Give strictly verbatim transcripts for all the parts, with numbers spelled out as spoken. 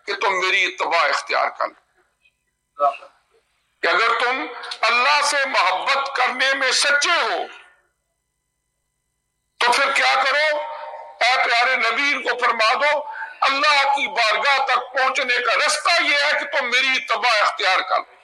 کہ تم میری اتباع اختیار کر لو، کہ اگر تم اللہ سے محبت کرنے میں سچے ہو تو پھر کیا کرو؟ اے پیارے نبی ان کو فرما دو اللہ کی بارگاہ تک پہنچنے کا رستہ یہ ہے کہ تم میری اتباع اختیار کر لو۔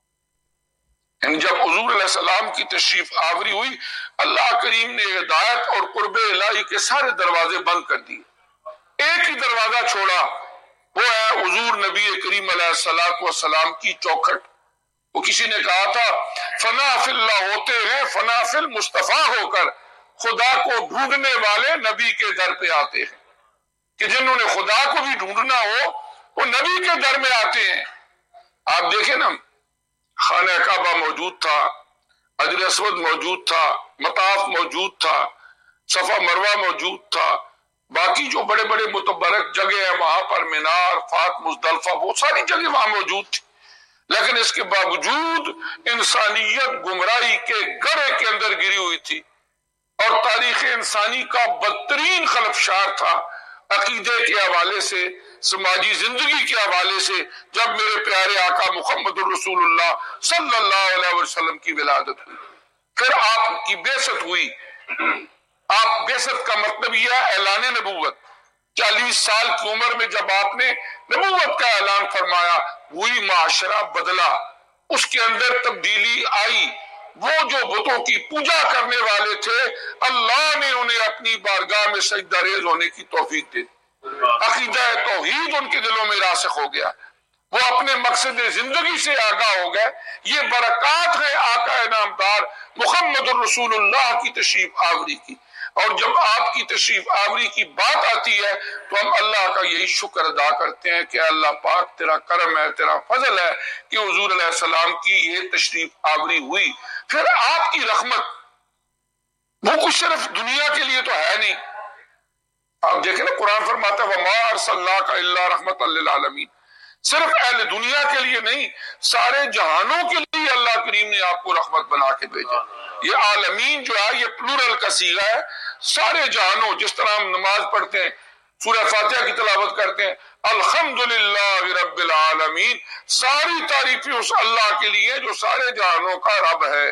یعنی جب حضور علیہ السلام کی تشریف آوری ہوئی، اللہ کریم نے ہدایت اور قرب الہی کے سارے دروازے بند کر دیے، ایک ہی دروازہ چھوڑا، وہ ہے حضور نبی کریم علیہ الصلوۃ والسلام کی چوکھٹ۔ وہ کسی نے کہا تھا فنا فی اللہ ہوتے ہیں فنا فی المصطفیٰ ہو کر خدا کو ڈھونڈنے والے نبی کے در پہ آتے ہیں، کہ جنہوں نے خدا کو بھی ڈھونڈنا ہو وہ نبی کے در میں آتے ہیں۔ آپ دیکھیں نا، خانہ کعبہ موجود تھا، حجر اسود موجود تھا، مطاف موجود تھا، صفا مروہ موجود تھا، باقی جو بڑے بڑے متبرک جگہ ہیں وہاں پر مینار، فات، مزدلفہ، وہ ساری جگہ وہاں موجود تھی، لیکن اس کے باوجود انسانیت گمراہی کے گڑھے کے اندر گری ہوئی تھی، اور تاریخ انسانی کا بدترین خلفشار تھا عقیدے کے حوالے سے، سماجی زندگی کے حوالے سے۔ جب میرے پیارے آقا محمد الرسول اللہ صلی اللہ علیہ وسلم کی ولادت ہوئی، پھر آپ کی بعثت ہوئی۔ آپ بعثت کا مطلب یہ ہے اعلان نبوت۔ چالیس سال کی عمر میں جب آپ نے نبوت کا اعلان فرمایا، وہی معاشرہ بدلا، اس کے اندر تبدیلی آئی۔ وہ جو بتوں کی پوجا کرنے والے تھے، اللہ نے انہیں اپنی بارگاہ میں سجدہ ریز ہونے کی توفیق دی، عقیدہ توحید ان کے دلوں میں راسخ ہو گیا، وہ اپنے مقصد زندگی سے آگاہ ہو گئے۔ یہ برکات ہے آقا نامدار محمد الرسول اللہ کی تشریف آوری کی۔ اور جب آپ کی تشریف آوری کی بات آتی ہے تو ہم اللہ کا یہی شکر ادا کرتے ہیں کہ اللہ پاک تیرا کرم ہے، تیرا فضل ہے کہ حضور علیہ السلام کی یہ تشریف آوری ہوئی۔ پھر آپ کی رحمت وہ کچھ صرف دنیا کے لیے تو ہے نہیں۔ آپ دیکھیں نا، قرآن فرماتا ہے وَمَا أَرْسَلْنَاكَ إِلَّا رَحْمَةً لِّلْعَالَمِينَ، صرف اہل دنیا کے لیے نہیں، سارے جہانوں کے لیے اللہ کریم نے آپ کو رحمت بنا کے بھیجا۔ یہ عالمین جو ہے یہ پلورل کا صیغہ ہے، سارے جہانوں۔ جس طرح ہم نماز پڑھتے ہیں، سورہ فاتحہ کی تلاوت کرتے ہیں، الحمدللہ رب العالمین، ساری تعریفیں اس اللہ کے لیے جو سارے جہانوں کا رب ہے۔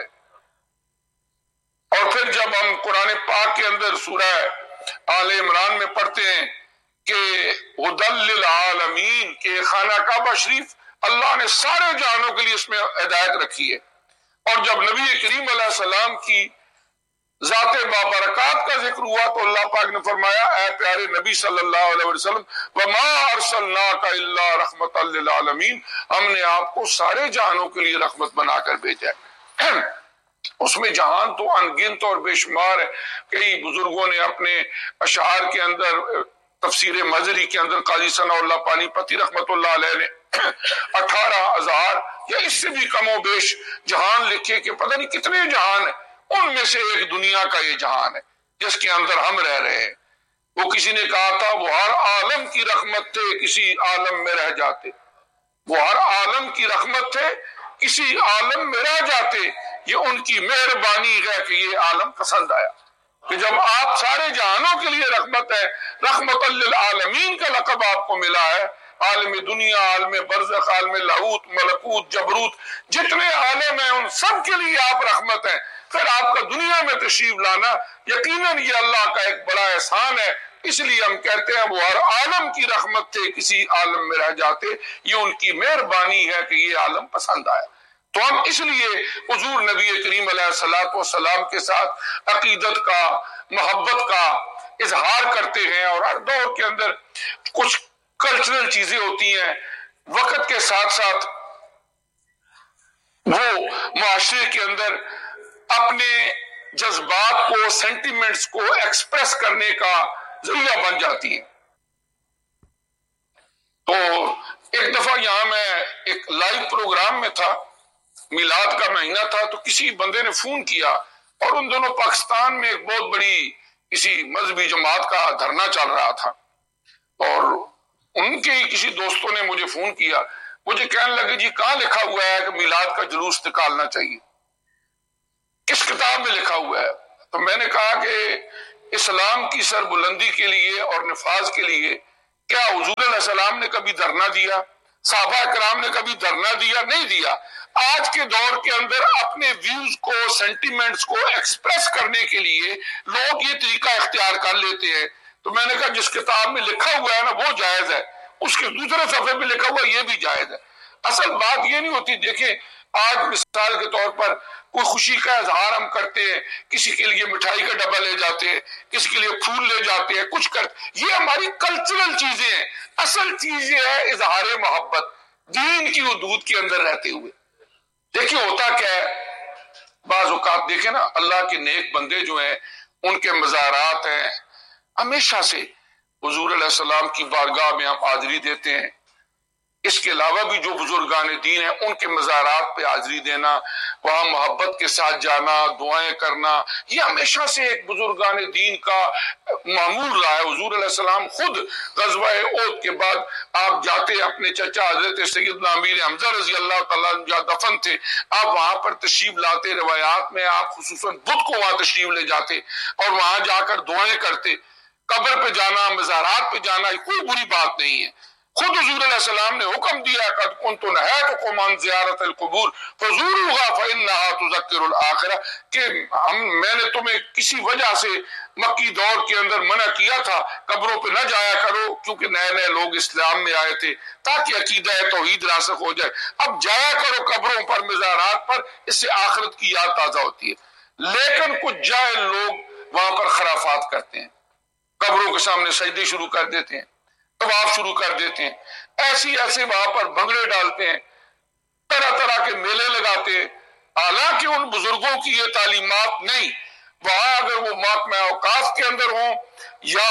اور پھر جب ہم قرآن پاک کے اندر سورہ آل عمران میں پڑھتے ہیں کہ ہدی للعالمین، کہ خانہ کعبہ شریف اللہ نے سارے جہانوں کے لیے اس میں ہدایت رکھی ہے۔ اور جب نبی کریم علیہ السلام کی ذات بابرکات کا ذکر ہوا تو اللہ پاک نے فرمایا اے پیارے نبی صلی اللہ علیہ وسلم وَمَا أَرْسَلْنَاكَ إِلَّا رَحْمَةً لِّلْعَالَمِينَ، ہم نے آپ کو سارے جہانوں کے لیے رحمت بنا کر بھیجا ہے۔ اس میں جہان تو انگنت اور بے شمار ہے۔ کئی بزرگوں نے اپنے اشعار کے اندر، تفسیر مظہری کے اندر قاضی ثناء اللہ پانی پتی رحمت اللہ علیہ نے اٹھارہ ہزار یا اس سے بھی کم و بیش جہان لکھے کہ پتہ نہیں کتنے جہان ہیں، ان میں سے ایک دنیا کا یہ جہان ہے جس کے اندر ہم رہ رہے ہیں۔ وہ کسی نے کہا تھا وہ ہر عالم کی رحمت تھے کسی عالم میں رہ جاتے، وہ ہر عالم کی رحمت تھے کسی عالم میں رہ جاتے، یہ ان کی مہربانی ہے کہ یہ عالم پسند آیا، کہ جب آپ سارے جہانوں کے لیے رحمت ہے، رحمت للعالمین کا لقب آپ کو ملا ہے۔ عالم دنیا، عالم برزخ، عالم لاہوت، ملکوت، جبروت، جتنے عالم ہیں ان سب کے لیے آپ رحمت ہیں۔ پھر آپ کا دنیا میں تشریف لانا یقیناً یہ اللہ کا ایک بڑا احسان ہے، اس لیے ہم کہتے ہیں وہ ہر عالم کی رحمت تھے کسی عالم میں رہ جاتے، یہ ان کی مہربانی ہے کہ یہ عالم پسند آیا۔ تو ہم اس لیے حضور نبی کریم علیہ الصلوۃ والسلام کے ساتھ عقیدت کا، محبت کا اظہار کرتے ہیں۔ اور ہر دور کے اندر کچھ کلچرل چیزیں ہوتی ہیں، وقت کے ساتھ ساتھ وہ معاشرے کے اندر اپنے جذبات کو، سینٹیمنٹس کو ایکسپریس کرنے کا ذریعہ بن جاتی ہے۔ تو ایک دفعہ یہاں میں ایک لائیو پروگرام میں تھا، میلاد کا مہینہ تھا، تو کسی بندے نے فون کیا اور ان دونوں پاکستان میں ایک بہت بڑی کسی مذہبی جماعت کا دھرنا چل رہا تھا، اور ان کے ہی کسی دوستوں نے مجھے فون کیا، مجھے کہنے لگے جی کہاں لکھا ہوا ہے کہ میلاد کا جلوس نکالنا چاہیے، کس کتاب میں لکھا ہوا ہے؟ تو میں نے کہا کہ اسلام کی سربلندی کے لیے اور نفاذ کے لیے کیا حضور علیہ السلام نے کبھی دھرنا دیا؟ صحابہ کرام نے کبھی دھرنا دیا؟ نہیں دیا۔ آج کے دور کے اندر اپنے ویوز کو، سینٹیمنٹس کو ایکسپریس کرنے کے لیے لوگ یہ طریقہ اختیار کر لیتے ہیں۔ تو میں نے کہا جس کتاب میں لکھا ہوا ہے نا وہ جائز ہے، اس کے دوسرے صفحے پہ لکھا ہوا یہ بھی جائز ہے۔ اصل بات یہ نہیں ہوتی۔ دیکھیں آج مثال کے طور پر کوئی خوشی کا اظہار ہم کرتے ہیں، کسی کے لیے مٹھائی کا ڈبہ لے جاتے ہیں، کسی کے لیے پھول لے جاتے ہیں، کچھ کرتے، یہ ہماری کلچرل چیزیں ہیں۔ اصل چیز یہ ہے اظہار محبت دین کی حدود کے اندر رہتے ہوئے۔ دیکھیں ہوتا کیا ہے، بعض اوقات دیکھیں نا اللہ کے نیک بندے جو ہیں ان کے مزارات ہیں، ہمیشہ سے حضور علیہ السلام کی بارگاہ میں ہم حاضری دیتے ہیں۔ اس کے علاوہ بھی جو بزرگان دین ہیں ان کے مزارات پہ حاضری دینا، وہاں محبت کے ساتھ جانا، دعائیں کرنا، یہ ہمیشہ سے ایک بزرگان دین کا معمول رہا ہے۔ حضور علیہ السلام خود غزوہ احد کے بعد آپ جاتے، اپنے چچا حضرت سیدنا امیر حمزہ رضی اللہ تعالیٰ جہاں دفن تھے، آپ وہاں پر تشریف لاتے، روایات میں آپ خصوصاً بدھ کو وہاں تشریف لے جاتے اور وہاں جا کر دعائیں کرتے۔ قبر پہ جانا، مزارات پہ جانا کوئی بری بات نہیں ہے۔ خود حضور علیہ السلام نے حکم دیا قد کنت نہیتکم عن زیارت القبور فزوروها فانها تذکر الآخرہ، کہ ہم میں نے تمہیں کسی وجہ سے مکی دور کے اندر منع کیا تھا قبروں پہ نہ جایا کرو، کیونکہ نئے نئے لوگ اسلام میں آئے تھے تاکہ عقیدہ توحید راسخ ہو جائے۔ اب جایا کرو قبروں پر، مزارات پر، اس سے آخرت کی یاد تازہ ہوتی ہے۔ لیکن کچھ جاہل لوگ وہاں پر خرافات کرتے ہیں، قبروں کے سامنے سجدے شروع کر دیتے ہیں، طواف شروع کر دیتے ہیں، ایسی ایسے وہاں پر بھنگڑے ڈالتے ہیں، طرح طرح کے میلے لگاتے ہیں، حالانکہ ان بزرگوں کی یہ تعلیمات نہیں۔ وہاں اگر وہ محکمہ اوقاف کے اندر ہوں یا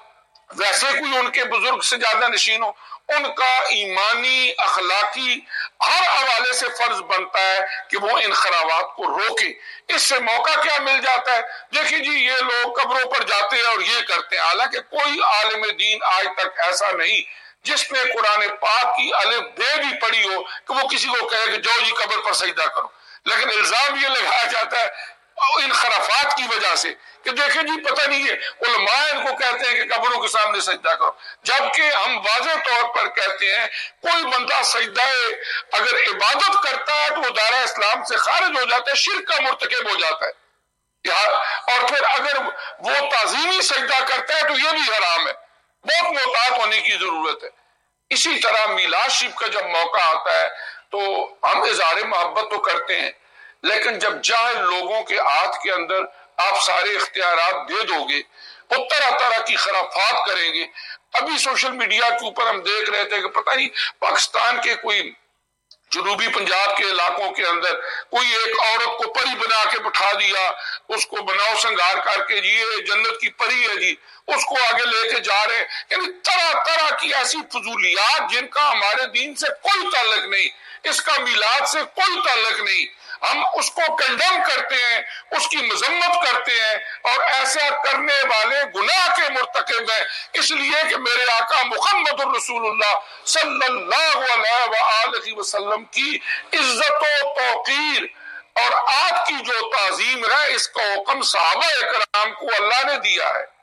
ویسے کوئی ان کے بزرگ سے زیادہ نشین ہو، ان کا ایمانی، اخلاقی ہر حوالے سے فرض بنتا ہے کہ وہ ان خرابات کو روکے۔ اس سے موقع کیا مل جاتا ہے؟ دیکھیں جی یہ لوگ قبروں پر جاتے ہیں اور یہ کرتے ہیں، حالانکہ کوئی عالم دین آج تک ایسا نہیں جس نے قرآن پاک کی الف بے بھی پڑھی ہو کہ وہ کسی کو کہے کہ جاؤ جی قبر پر سجدہ کرو۔ لیکن الزام یہ لگایا جاتا ہے ان خرافات کی وجہ سے کہ دیکھیں جی پتہ نہیں ہے علماء ان کو کہتے ہیں کہ قبروں کے سامنے سجدہ کرو، جبکہ ہم واضح طور پر کہتے ہیں کوئی بندہ سجدہ اگر عبادت کرتا ہے تو وہ دائرہ اسلام سے خارج ہو جاتا ہے، شرک کا مرتکب ہو جاتا ہے، اور پھر اگر وہ تعظیمی سجدہ کرتا ہے تو یہ بھی حرام ہے۔ بہت محتاط ہونے کی ضرورت ہے۔ اسی طرح میلاد شریف کا جب موقع آتا ہے تو ہم اظہار محبت تو کرتے ہیں، لیکن جب جاہل لوگوں کے ہاتھ کے اندر آپ سارے اختیارات دے دو گے، وہ طرح طرح کی خرافات کریں گے۔ ابھی سوشل میڈیا کے اوپر ہم دیکھ رہے تھے کہ پتہ نہیں پاکستان کے کوئی جنوبی پنجاب کے علاقوں کے اندر کوئی ایک عورت کو پری بنا کے بٹھا دیا، اس کو بناؤ سنگار کر کے جی یہ جنت کی پری ہے جی، اس کو آگے لے کے جا رہے ہیں۔ یعنی طرح طرح کی ایسی فضولیات جن کا ہمارے دین سے کوئی تعلق نہیں، اس کا میلاد سے کوئی تعلق نہیں، ہم اس کو کنڈم کرتے ہیں، اس کی مذمت کرتے ہیں، اور ایسا کرنے والے گناہ کے مرتکب ہیں، اس لیے کہ میرے آقا محمد الرسول اللہ صلی اللہ علیہ وآلہ وسلم کی عزت و توقیر اور آپ کی جو تعظیم ہے اس کا حکم صحابہ کرام کو اللہ نے دیا ہے۔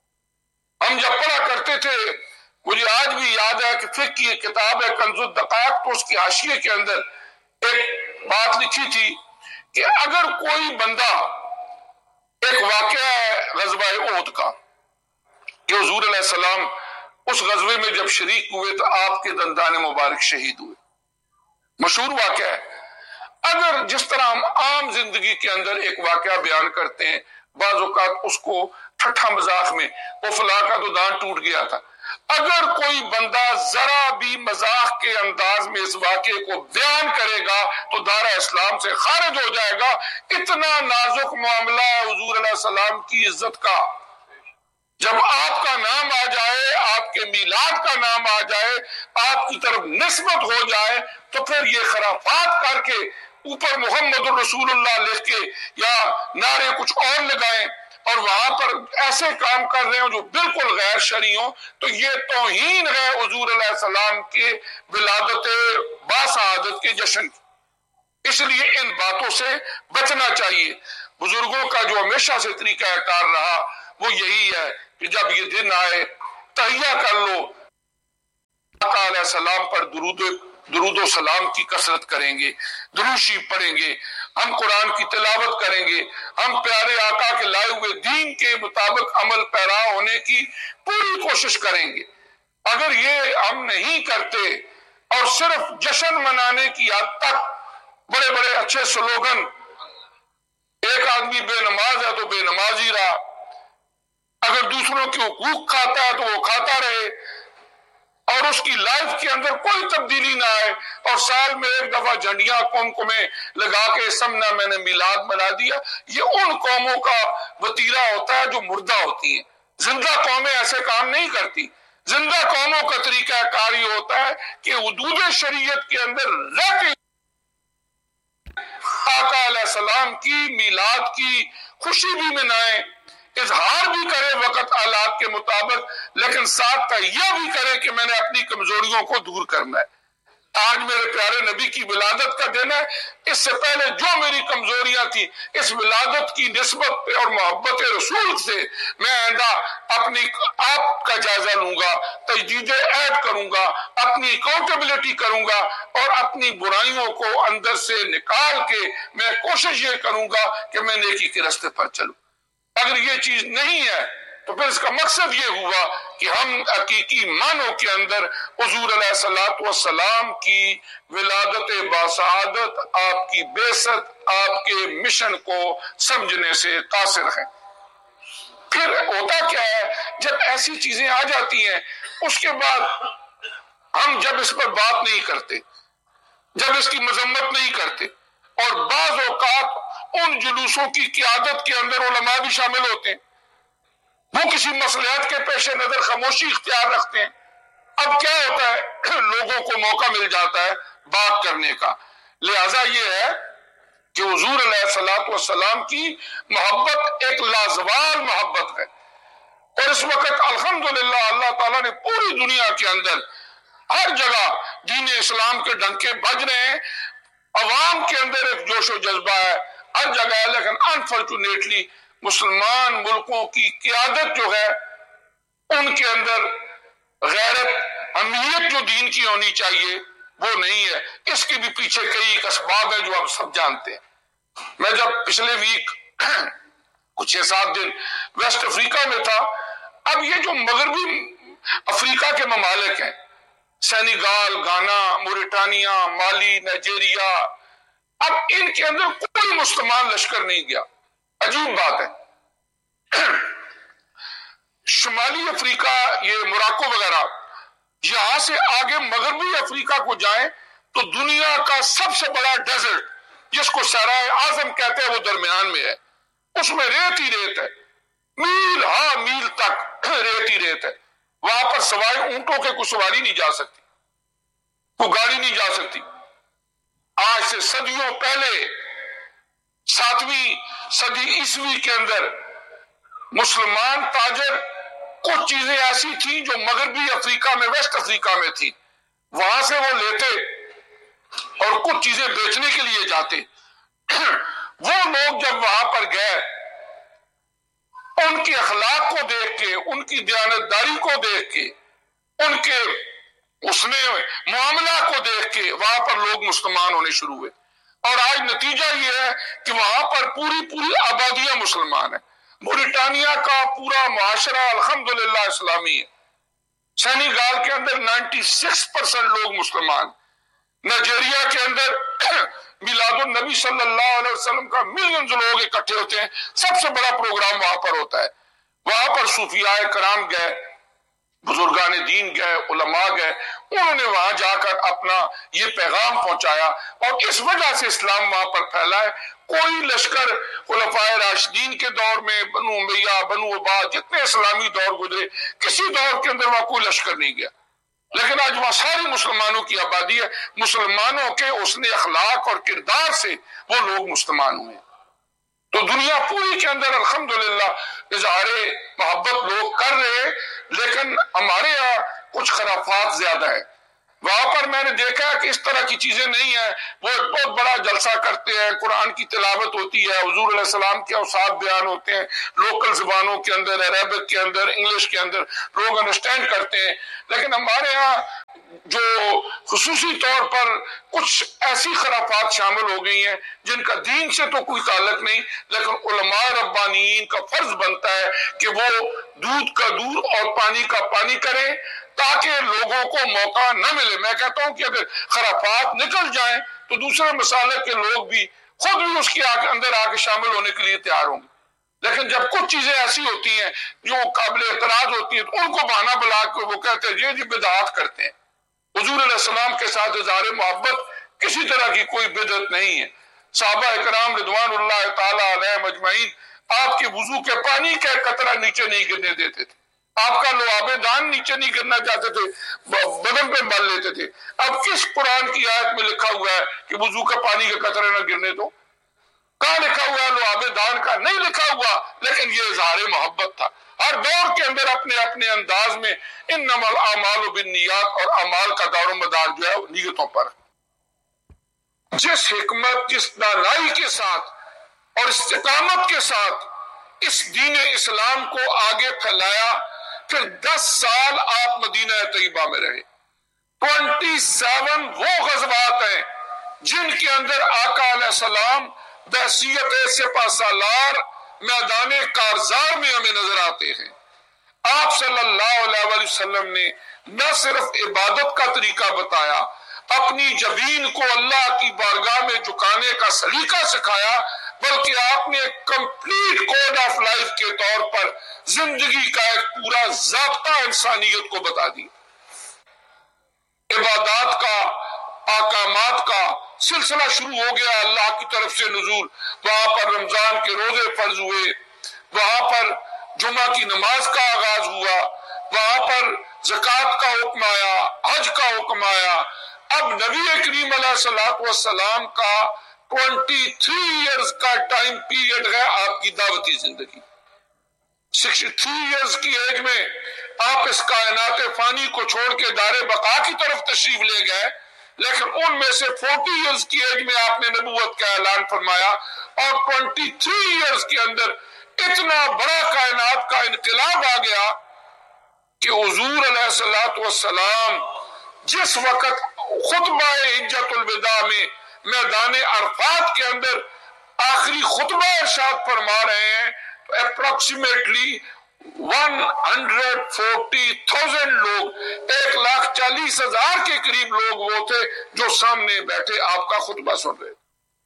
ہم جب پڑھا کرتے تھے، مجھے آج بھی یاد ہے کہ فقہ کی کتاب ہے کنز الدقائق، تو اس کی حاشیے کے اندر ایک بات لکھی تھی کہ اگر کوئی بندہ، ایک واقعہ ہے غزوہ احد کا کہ حضور علیہ السلام اس غزوے میں جب شریک ہوئے تو آپ کے دندان مبارک شہید ہوئے، مشہور واقعہ ہے۔ اگر جس طرح ہم عام زندگی کے اندر ایک واقعہ بیان کرتے ہیں، بعض اوقات اس کو ٹھٹھا مذاق میں وہ فلاں کا تو دان ٹوٹ گیا تھا، اگر کوئی بندہ ذرا بھی مذاق کے انداز میں اس واقعے کو بیان کرے گا تو دارہ اسلام سے خارج ہو جائے گا۔ اتنا نازک معاملہ ہے حضور علیہ السلام کی عزت کا۔ جب آپ کا نام آ جائے، آپ کے میلاد کا نام آ جائے، آپ کی طرف نسبت ہو جائے، تو پھر یہ خرافات کر کے اوپر محمد الرسول اللہ لکھ کے یا نعرے کچھ اور لگائیں اور وہاں پر ایسے کام کر رہے ہوں جو بالکل غیر شرعی ہوں، تو یہ توہین ہے حضور علیہ السلام کے ولادت باسعادت کے جشن کی۔ اس لیے ان باتوں سے بچنا چاہیے۔ بزرگوں کا جو ہمیشہ سے طریقہ کار رہا وہ یہی ہے کہ جب یہ دن آئے تہیہ کر لو، السلام پر درود درود و سلام کی کثرت کریں گے، درود شریف پڑھیں گے، ہم قرآن کی تلاوت کریں گے، ہم پیارے آقا کے لائے ہوئے دین کے مطابق عمل پیرا ہونے کی پوری کوشش کریں گے۔ اگر یہ ہم نہیں کرتے اور صرف جشن منانے کی حد تک بڑے بڑے اچھے سلوگن، ایک آدمی بے نماز ہے تو بے نماز ہی رہا، اگر دوسروں کے حقوق کھاتا ہے تو وہ کھاتا رہے، اور اس کی لائف کے اندر کوئی تبدیلی نہ آئے، اور سال میں ایک دفعہ جھنڈیاں قوم کو میں لگا کے سمنا میں نے میلاد بنا دیا، یہ ان قوموں کا وتیرہ ہوتا ہے جو مردہ ہوتی ہیں۔ زندہ قومیں ایسے کام نہیں کرتی۔ زندہ قوموں کا طریقہ کار یہ ہوتا ہے کہ حدود شریعت کے اندر رہ کے آقا علیہ السلام کی میلاد کی خوشی بھی منائیں، اظہار بھی کرے وقت حالات کے مطابق، لیکن ساتھ کا یہ بھی کرے کہ میں نے اپنی کمزوریوں کو دور کرنا ہے۔ آج میرے پیارے نبی کی ولادت کا دن ہے، اس سے پہلے جو میری کمزوریاں تھیں اس ولادت کی نسبت اور محبت رسول سے میں آئندہ اپنی آپ کا جائزہ لوں گا، تجدید عہد کروں گا، اپنی اکاؤنٹیبلٹی کروں گا، اور اپنی برائیوں کو اندر سے نکال کے میں کوشش یہ کروں گا کہ میں نیکی کے راستے پر چلوں۔ اگر یہ چیز نہیں ہے تو پھر اس کا مقصد یہ ہوا کہ ہم حقیقی معنوں کے اندر حضور علیہ الصلوۃ والسلام کی ولادت باسعادت، آپ کی بعثت، آپ کے مشن کو سمجھنے سے قاصر ہیں۔ پھر ہوتا کیا ہے، جب ایسی چیزیں آ جاتی ہیں اس کے بعد ہم جب اس پر بات نہیں کرتے، جب اس کی مذمت نہیں کرتے، اور بعض اوقات ان جلوسوں کی قیادت کے اندر علماء بھی شامل ہوتے ہیں، وہ کسی مصلحت کے پیش نظر خاموشی اختیار رکھتے ہیں، اب کیا ہوتا ہے، لوگوں کو موقع مل جاتا ہے بات کرنے کا۔ لہذا یہ ہے کہ حضور علیہ الصلوۃ والسلام کی محبت ایک لازوال محبت ہے، اور اس وقت الحمدللہ اللہ تعالیٰ نے پوری دنیا کے اندر ہر جگہ دین اسلام کے ڈنکے بج رہے ہیں، عوام کے اندر ایک جوش و جذبہ ہے ہر جگہ ہے، لیکن انفارچونیٹلی مسلمان ملکوں کی قیادت جو ہے ان کے اندر غیرت، اہمیت جو دین کی ہونی چاہیے وہ نہیں ہے۔ اس کے بھی پیچھے کئی اسباب ہیں جو آپ سب جانتے ہیں۔ میں جب پچھلے ویک کچھ چھ سات دن ویسٹ افریقہ میں تھا، اب یہ جو مغربی افریقہ کے ممالک ہیں، سینیگال، گانا، موریٹانیا، مالی، نائجیریا، اب ان کے اندر کوئی مسلمان لشکر نہیں گیا۔ عجیب بات ہے، شمالی افریقہ، یہ موراکو وغیرہ، یہاں سے آگے مغربی افریقہ کو جائیں تو دنیا کا سب سے بڑا ڈیزرٹ جس کو صحرائے اعظم کہتے ہیں وہ درمیان میں ہے، اس میں ریت ہی ریت ہے، میل ہاں میل تک ریت ہی ریت ہے، وہاں پر سوائے اونٹوں کے کوئی سواری نہیں جا سکتی، کوئی گاڑی نہیں جا سکتی۔ آج سے صدیوں پہلے ساتویں صدی عیسوی کے اندر مسلمان تاجر کچھ چیزیں ایسی تھیں جو مغربی افریقہ میں، ویسٹ افریقہ میں تھی، وہاں سے وہ لیتے اور کچھ چیزیں بیچنے کے لیے جاتے۔ وہ لوگ جب وہاں پر گئے، ان کے اخلاق کو دیکھ کے، ان کی دیانتداری کو دیکھ کے، ان کے اس میں معاملہ کو دیکھ کے وہاں پر لوگ مسلمان ہونے شروع ہوئے، اور آج نتیجہ یہ ہے کہ وہاں پر پوری پوری آبادیاں مسلمان ہیں۔ موریٹانیا کا پورا معاشرہ الحمدللہ اسلامی ہے، سینیگال کے اندر نائنٹی سکس پرسنٹ لوگ مسلمان، نائجیریا کے اندر میلاد النبی صلی اللہ علیہ وسلم کا ملینز لوگ اکٹھے ہوتے ہیں، سب سے بڑا پروگرام وہاں پر ہوتا ہے۔ وہاں پر صوفیاء کرام گئے، بزرگان دین گئے، علماء گئے، انہوں نے وہاں جا کر اپنا یہ پیغام پہنچایا، اور اس وجہ سے اسلام وہاں پر پھیلا ہے۔ کوئی لشکر خلفائے راشدین کے دور میں، بنو امیہ، بنو عباد، جتنے اسلامی دور گزرے، کسی دور کے اندر وہاں کوئی لشکر نہیں گیا، لیکن آج وہاں ساری مسلمانوں کی آبادی ہے۔ مسلمانوں کے حسن اخلاق اور کردار سے وہ لوگ مسلمان ہوئے، تو دنیا پوری کے اندر الحمدللہ اظہار محبت لوگ کر رہے، لیکن ہمارے یہاں کچھ خرافات زیادہ ہے۔ وہاں پر میں نے دیکھا کہ اس طرح کی چیزیں نہیں ہیں. وہ ایک بہت بڑا جلسہ کرتے ہیں, قرآن کی تلاوت ہوتی ہے, حضور علیہ السلام کے اوصاف بیان ہوتے ہیں, لوکل زبانوں کے اندر, عربک کے اندر, انگلش کے اندر لوگ انڈرسٹینڈ کرتے ہیں. لیکن ہمارے ہاں جو خصوصی طور پر کچھ ایسی خرافات شامل ہو گئی ہیں جن کا دین سے تو کوئی تعلق نہیں, لیکن علماء ربانیین کا فرض بنتا ہے کہ وہ دودھ کا دودھ اور پانی کا پانی کریں تاکہ لوگوں کو موقع نہ ملے. میں کہتا ہوں کہ اگر خرافات نکل جائیں تو دوسرے مسالک کے لوگ بھی خود بھی اس کے اندر آ کے شامل ہونے کے لیے تیار ہوں گے. لیکن جب کچھ چیزیں ایسی ہوتی ہیں جو قابل اعتراض ہوتی ہیں تو ان کو بہانہ بلا کے وہ کہتے ہیں یہ جی بدعات کرتے ہیں. حضور علیہ السلام کے ساتھ اظہار محبت کسی طرح کی کوئی بدعت نہیں ہے. صحابہ اکرام رضوان اللہ تعالی علیہم اجمعین آپ کے وضو کے پانی کا قطرہ نیچے نہیں گرنے دیتے تھے, آپ کا لعاب دان نیچے نہیں گرنا چاہتے تھے, بدن پہ مل لیتے تھے. اب کس قرآن کی آیت میں لکھا ہوا ہے کہ وضو کا پانی کا قطرہ نہ گرنے دو؟ کہاں لکھا ہوا ہے لعاب دان کا؟ نہیں لکھا ہوا, لیکن یہ اظہار محبت تھا. ہر دور کے اندر اپنے اپنے انداز میں انما الاعمال بالنیات, اور اعمال کا دار و مدار جو ہے نیتوں پر. جس حکمت, جس دانائی کے ساتھ اور استقامت کے ساتھ اس دین اسلام کو آگے پھیلایا, پھر دس سال آپ مدینہ طیبہ میں رہے. ٹوینٹی سیون وہ غزوات ہیں جن کے اندر آقا علیہ السلام بحیثیت سپہ سالار میدان کارزار میں ہمیں نظر آتے ہیں. آپ صلی اللہ علیہ وآلہ وسلم نے نہ صرف عبادت کا طریقہ بتایا, اپنی جبین کو اللہ کی بارگاہ میں جھکانے کا سلیقہ سکھایا, بلکہ آپ نے کمپلیٹ کوڈ آف لائف کے طور پر زندگی کا ایک پورا ضابطہ انسانیت کو بتا دی. عبادات کا, احکامات کا سلسلہ شروع ہو گیا اللہ کی طرف سے نزول. وہاں پر رمضان کے روزے فرض ہوئے, وہاں پر جمعہ کی نماز کا آغاز ہوا, وہاں پر زکوٰۃ کا حکم آیا, حج کا حکم آیا. اب نبی کریم علیہ الصلوۃ والسلام کا ٹوینٹی تھری ایئرز کا ٹائم پیریڈ ہے آپ کی دعوتی زندگی. سکسٹی تھری ایئرز کی ایج میں آپ اس کائنات فانی کو چھوڑ کے دار بقا کی طرف تشریف لے گئے, لیکن ان میں سے فورٹی ایئرز کی ایج میں آپ نے نبوت کا اعلان فرمایا, اور ٹوینٹی تھری ایئرز کے اندر اتنا بڑا کائنات کا انقلاب آ گیا کہ حضور علیہ الصلوۃ والسلام جس وقت خطبہ حجۃ الوداع میں میدان عرفات کے اندر آخری خطبہ ارشاد فرما رہے ہیں, approximately one hundred forty thousand لوگ, ایک لاکھ چالیس ہزار کے قریب لوگ وہ تھے جو سامنے بیٹھے آپ کا خطبہ سن رہے.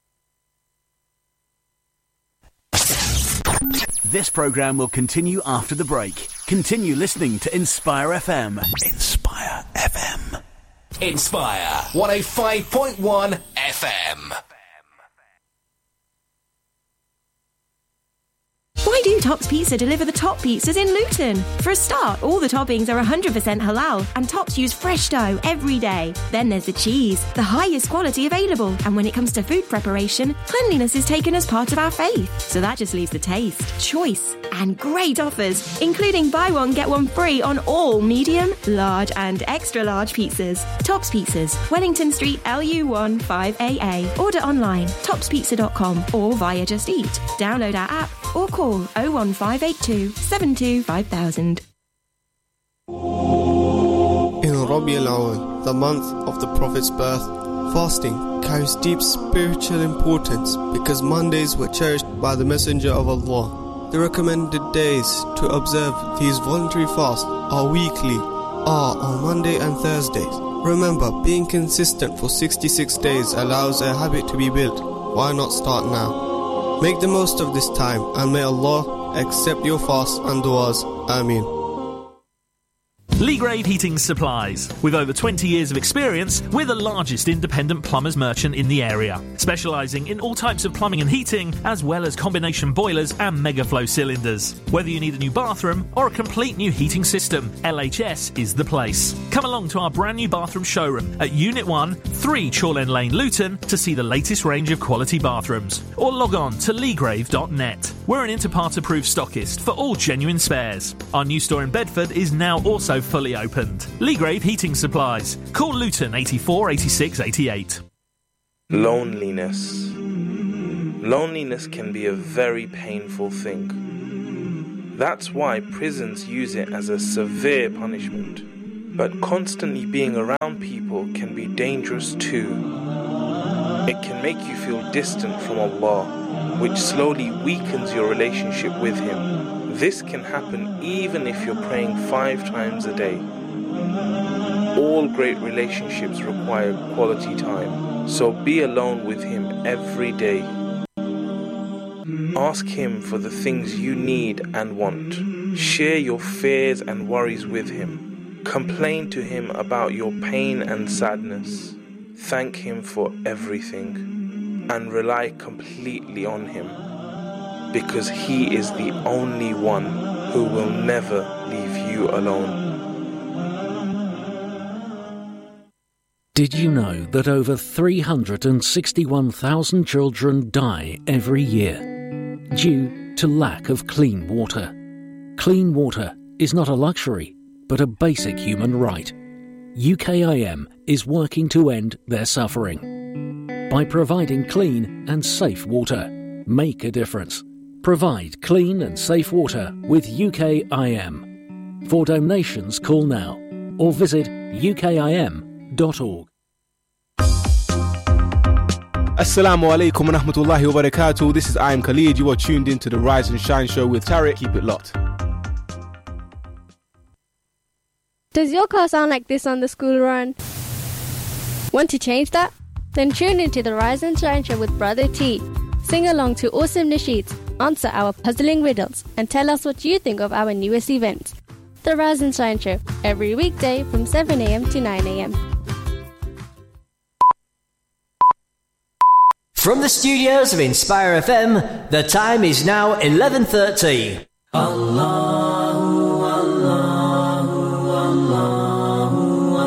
This program will continue after the break. Continue listening to Inspire F M. Inspire F M. Inspire one oh five point one F M. Why do Tops Pizza deliver the top pizzas in Luton? For a start, all the toppings are one hundred percent halal and Tops use fresh dough every day. Then there's the cheese, the highest quality available. And when it comes to food preparation, cleanliness is taken as part of our faith. So that just leaves the taste, choice and great offers, including buy one, get one free on all medium, large and extra large pizzas. Tops Pizzas, Wellington Street, L U one five A A. Order online, tops pizza dot com or via Just Eat. Download our app or call oh one five eight two seven two five thousand. In Rabi al-Awwal, the month of the Prophet's birth, fasting carries deep spiritual importance because Mondays were cherished by the Messenger of Allah. The recommended days to observe these voluntary fasts are weekly, are on Monday and Thursdays. Remember, being consistent for sixty-six days allows a habit to be built. Why not start now? Make the most of this time and may Allah accept your fasts and du'as. Ameen. Lee Grave Heating Supplies. With over twenty years of experience, we're the largest independent plumbers merchant in the area, specialising in all types of plumbing and heating, as well as combination boilers and megaflow cylinders. Whether you need a new bathroom or a complete new heating system, L H S is the place. Come along to our brand new bathroom showroom at Unit one, three Chorlend Lane, Luton, to see the latest range of quality bathrooms. Or log on to leegrave dot net. We're an Interpart approved stockist for all genuine spares. Our new store in Bedford is now also fully opened. Leagrave Heating Supplies. Call Luton eighty-four eighty-six eighty-eight. Loneliness. Loneliness can be a very painful thing. That's why prisons use it as a severe punishment. But constantly being around people can be dangerous too. It can make you feel distant from Allah, which slowly weakens your relationship with Him. This can happen even if you're praying five times a day. All great relationships require quality time, so be alone with Him every day. Ask Him for the things you need and want. Share your fears and worries with Him. Complain to Him about your pain and sadness. Thank Him for everything and rely completely on Him, because He is the only one who will never leave you alone. Did you know that over three hundred sixty-one thousand children die every year due to lack of clean water? Clean water is not a luxury, but a basic human right. U K I M is working to end their suffering. By providing clean and safe water, make a difference. Provide clean and safe water with U K I M. For donations, call now or visit u k i m dot org. Assalamu alaikum wa rahmatullahi wa barakatuh. This is I Am Khalid. You are tuned into the Rise and Shine show with Tariq. Keep it locked. Does your car sound like this on the school run? Want to change that? Then tune into the Rise and Shine show with Brother T. Sing along to awesome nasheeds, answer our puzzling riddles, and tell us what you think of our newest events. The Rise and Shine show, every weekday from seven a.m. to nine a.m. From the studios of Inspire F M, the time is now eleven thirty. Allahu, Allahu, Allahu,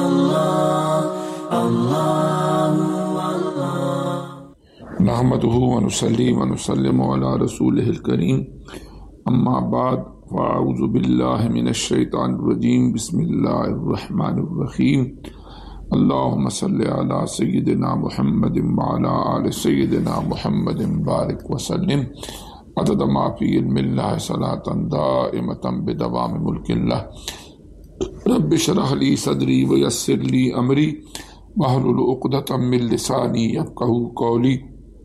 Allahu, Allahu. Nahmaduhu wa nusalli wa nusallimu ala rasulihil kareem. Amma ba'd, fa'a'udhu billahi minash shaitanir rajeem. Bismillahir rahmanir rahim. اللهم صل على سيدنا محمد وعلى آل سيدنا محمد بارك وسلم عدد ما في علم الله صلاة دائمة بدوام ملك الله. رب اشرح لي صدري ويسر لي أمري واحلل عقدة من لساني يفقهوا قولي.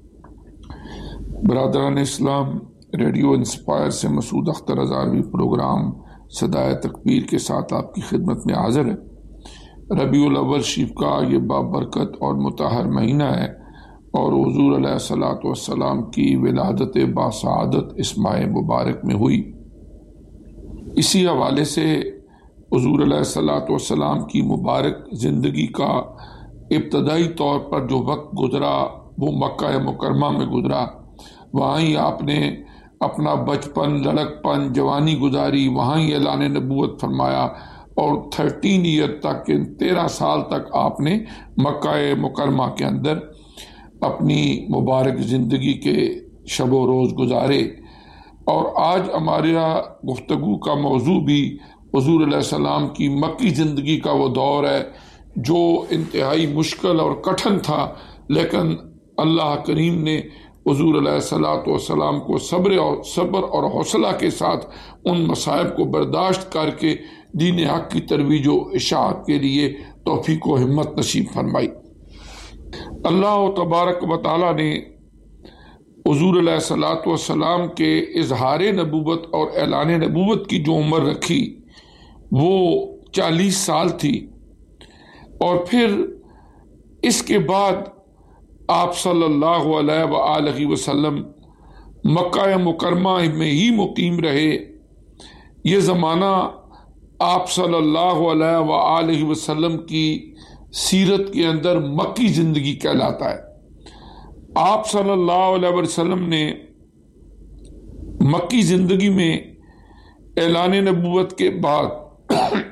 برادران اسلام، ریڈیو انسپائر سے مسعود اختر ہزاروی پروگرام صدائے تکبیر کے ساتھ آپ کی خدمت میں حاضر ہے۔ ربیع الاول شریف کا یہ بابرکت اور مطہر مہینہ ہے اور حضور علیہ الصلوۃ والسلام کی ولادت باسعادت اس ماہ مبارک میں ہوئی۔ اسی حوالے سے حضور علیہ الصلوۃ والسلام کی مبارک زندگی کا ابتدائی طور پر جو وقت گزرا وہ مکہ مکرمہ میں گزرا۔ وہاں ہی آپ نے اپنا بچپن، لڑک پن، جوانی گزاری، وہاں ہی اعلان نبوت فرمایا اور تھرٹین ایئر تک، تیرہ سال تک آپ نے مکہ مکرمہ کے اندر اپنی مبارک زندگی کے شب و روز گزارے۔ اور آج ہمارا گفتگو کا موضوع بھی حضور علیہ السلام کی مکی زندگی کا وہ دور ہے جو انتہائی مشکل اور کٹھن تھا، لیکن اللہ کریم نے حضور علیہ الصلوۃ والسلام کو صبر اور صبر اور حوصلہ کے ساتھ ان مصائب کو برداشت کر کے دین حق کی ترویج و اشاعت کے لیے توفیق و ہمت نصیب فرمائی۔ اللہ تبارک و تعالی نے حضور علیہ الصلوۃ والسلام کے اظہار نبوت اور اعلان نبوت کی جو عمر رکھی وہ چالیس سال تھی، اور پھر اس کے بعد آپ صلی اللہ علیہ وآلہ وسلم مکہ مکرمہ میں ہی مقیم رہے۔ یہ زمانہ آپ صلی اللہ علیہ وآلہ وسلم کی سیرت کے اندر مکی زندگی کہلاتا ہے۔ آپ صلی اللہ علیہ وسلم نے مکی زندگی میں اعلان نبوت کے بعد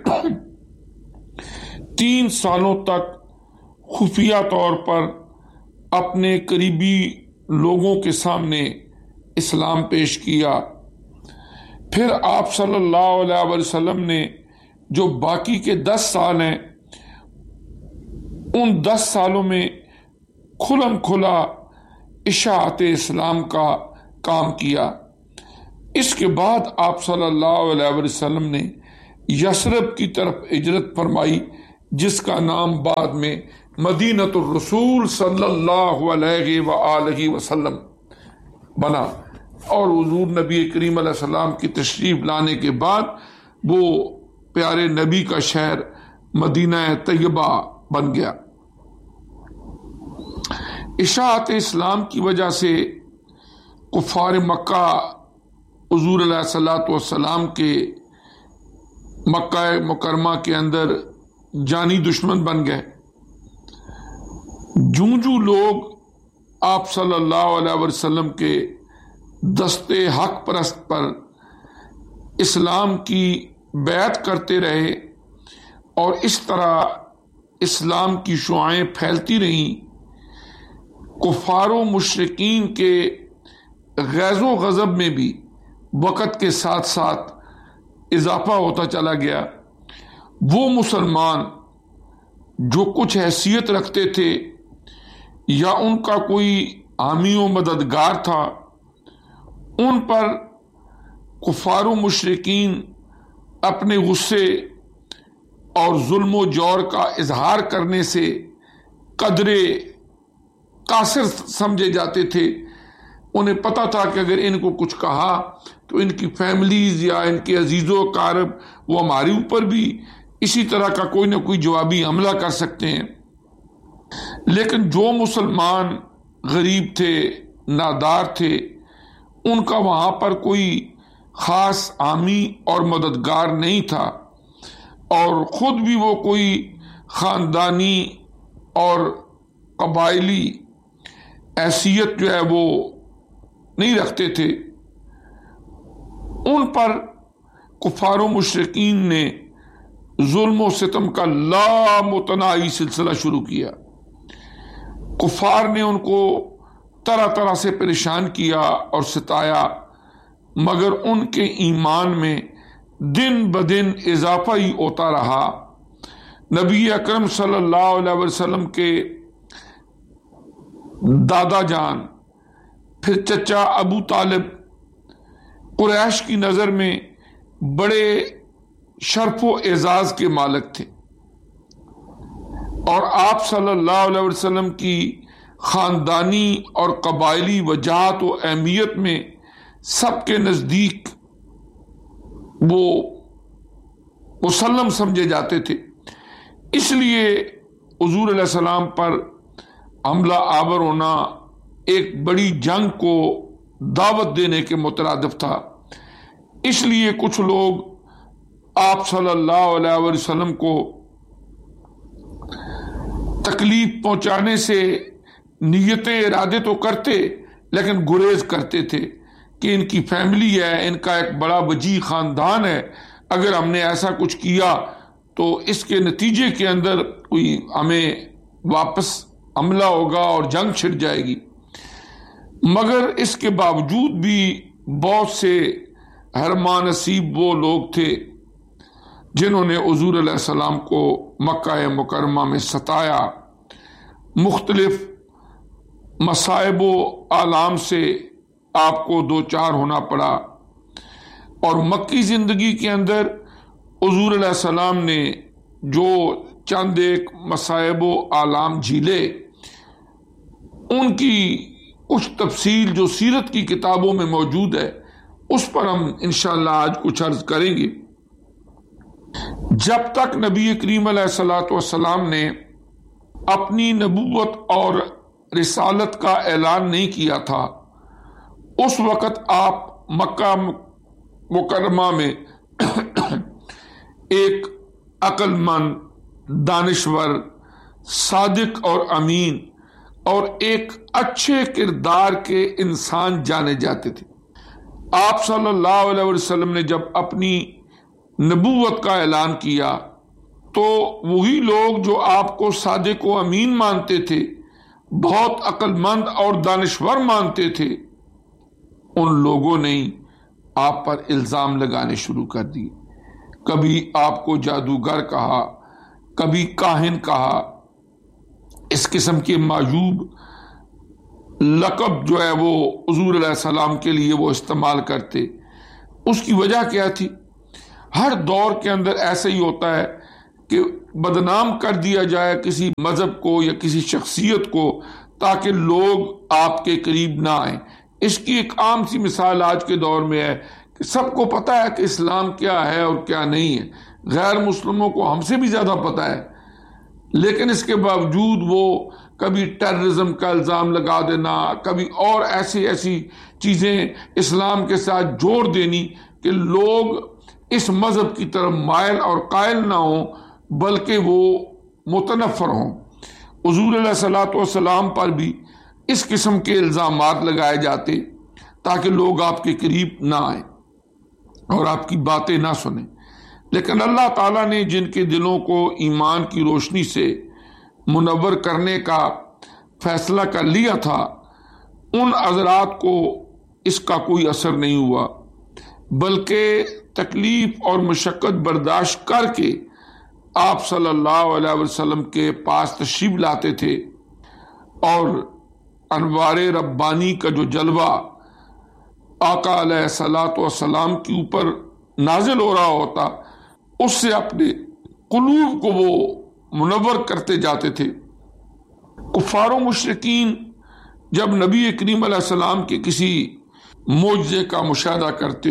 تین سالوں تک خفیہ طور پر اپنے قریبی لوگوں کے سامنے اسلام پیش کیا۔ پھر آپ صلی اللہ علیہ وسلم نے جو باقی کے دس سال ہیں ان دس سالوں میں کھلم کھلا اشاعت اسلام کا کام کیا. اس کے بعد آپ صلی اللہ علیہ وسلم نے یثرب کی طرف ہجرت فرمائی جس کا نام بعد میں مدینۃ الرسول صلی اللہ علیہ وآلہ وسلم بنا، اور حضور نبی کریم علیہ السلام کی تشریف لانے کے بعد وہ پیارے نبی کا شہر مدینہ طیبہ بن گیا. اشاعت اسلام کی وجہ سے کفار مکہ حضور علیہ الصلوۃ والسلام کے مکہ مکرمہ کے اندر جانی دشمن بن گئے. جوں جوں لوگ آپ صلی اللہ علیہ وسلم کے دستے حق پرست پر اسلام کی بیعت کرتے رہے اور اس طرح اسلام کی شعائیں پھیلتی رہیں، کفار و مشرکین کے غیظ و غضب میں بھی وقت کے ساتھ ساتھ اضافہ ہوتا چلا گیا. وہ مسلمان جو کچھ حیثیت رکھتے تھے یا ان کا کوئی حامی و مددگار تھا، ان پر کفار و مشرکین اپنے غصے اور ظلم و جور کا اظہار کرنے سے قدرے قاصر سمجھے جاتے تھے. انہیں پتا تھا کہ اگر ان کو کچھ کہا تو ان کی فیملیز یا ان کے عزیز و اقارب وہ ہمارے اوپر بھی اسی طرح کا کوئی نہ کوئی جوابی حملہ کر سکتے ہیں. لیکن جو مسلمان غریب تھے، نادار تھے، ان کا وہاں پر کوئی خاص حامی اور مددگار نہیں تھا، اور خود بھی وہ کوئی خاندانی اور قبائلی حیثیت جو ہے وہ نہیں رکھتے تھے. ان پر کفار و مشرکین نے ظلم و ستم کا لامتناہی سلسلہ شروع کیا. کفار نے ان کو طرح طرح سے پریشان کیا اور ستایا، مگر ان کے ایمان میں دن بدن اضافہ ہی ہوتا رہا. نبی اکرم صلی اللہ علیہ وسلم کے دادا جان پھر چچا ابو طالب قریش کی نظر میں بڑے شرف و اعزاز کے مالک تھے، اور آپ صلی اللہ علیہ وسلم کی خاندانی اور قبائلی وجاہت و اہمیت میں سب کے نزدیک وہ مسلم سمجھے جاتے تھے. اس لیے حضور علیہ السلام پر حملہ آور ہونا ایک بڑی جنگ کو دعوت دینے کے مترادف تھا. اس لیے کچھ لوگ آپ صلی اللہ علیہ وسلم کو تکلیف پہنچانے سے نیتیں ارادے تو کرتے لیکن گریز کرتے تھے کہ ان کی فیملی ہے، ان کا ایک بڑا وجیح خاندان ہے، اگر ہم نے ایسا کچھ کیا تو اس کے نتیجے کے اندر کوئی ہمیں واپس حملہ ہوگا اور جنگ چھڑ جائے گی. مگر اس کے باوجود بھی بہت سے حرما نصیب وہ لوگ تھے جنہوں نے حضور علیہ السلام کو مکہ مکرمہ میں ستایا، مختلف مصائب و آلام سے آپ کو دو چار ہونا پڑا. اور مکی زندگی کے اندر حضور علیہ السلام نے جو چند ایک مصائب و آلام جھیلے، ان کی کچھ تفصیل جو سیرت کی کتابوں میں موجود ہے اس پر ہم انشاءاللہ آج کچھ عرض کریں گے. جب تک نبی کریم علیہ الصلوۃ والسلام نے اپنی نبوت اور رسالت کا اعلان نہیں کیا تھا، اس وقت آپ مکہ مکرمہ میں ایک عقل مند، دانشور، صادق اور امین اور ایک اچھے کردار کے انسان جانے جاتے تھے. آپ صلی اللہ علیہ وسلم نے جب اپنی نبوت کا اعلان کیا تو وہی لوگ جو آپ کو صادق و امین مانتے تھے، بہت عقل مند اور دانشور مانتے تھے، ان لوگوں نے آپ پر الزام لگانے شروع کر دیے کبھی آپ کو جادوگر کہا، کبھی کاہن کہا. اس قسم کے معیوب لقب جو ہے وہ حضور علیہ السلام کے لیے وہ استعمال کرتے. اس کی وجہ کیا تھی؟ ہر دور کے اندر ایسے ہی ہوتا ہے کہ بدنام کر دیا جائے کسی مذہب کو یا کسی شخصیت کو تاکہ لوگ آپ کے قریب نہ آئیں. اس کی ایک عام سی مثال آج کے دور میں ہے کہ سب کو پتہ ہے کہ اسلام کیا ہے اور کیا نہیں ہے. غیر مسلموں کو ہم سے بھی زیادہ پتہ ہے، لیکن اس کے باوجود وہ کبھی ٹیررزم کا الزام لگا دینا، کبھی اور ایسی ایسی چیزیں اسلام کے ساتھ جوڑ دینی کہ لوگ اس مذہب کی طرف مائل اور قائل نہ ہوں بلکہ وہ متنفر ہوں. حضور علیہ الصلوۃ والسلام پر بھی اس قسم کے الزامات لگائے جاتے تاکہ لوگ آپ کے قریب نہ آئیں اور آپ کی باتیں نہ سنیں. لیکن اللہ تعالیٰ نے جن کے دلوں کو ایمان کی روشنی سے منور کرنے کا فیصلہ کر لیا تھا، ان حضرات کو اس کا کوئی اثر نہیں ہوا، بلکہ تکلیف اور مشقت برداشت کر کے آپ صلی اللہ علیہ وسلم کے پاس تشریف لاتے تھے اور انوار ربانی کا جو جلوہ آقا علیہ الصلوۃ والسلام کے اوپر نازل ہو رہا ہوتا اس سے اپنے قلوب کو وہ منور کرتے جاتے تھے. کفار و مشرکین جب نبی کریم علیہ السلام کے کسی معجزے کا مشاہدہ کرتے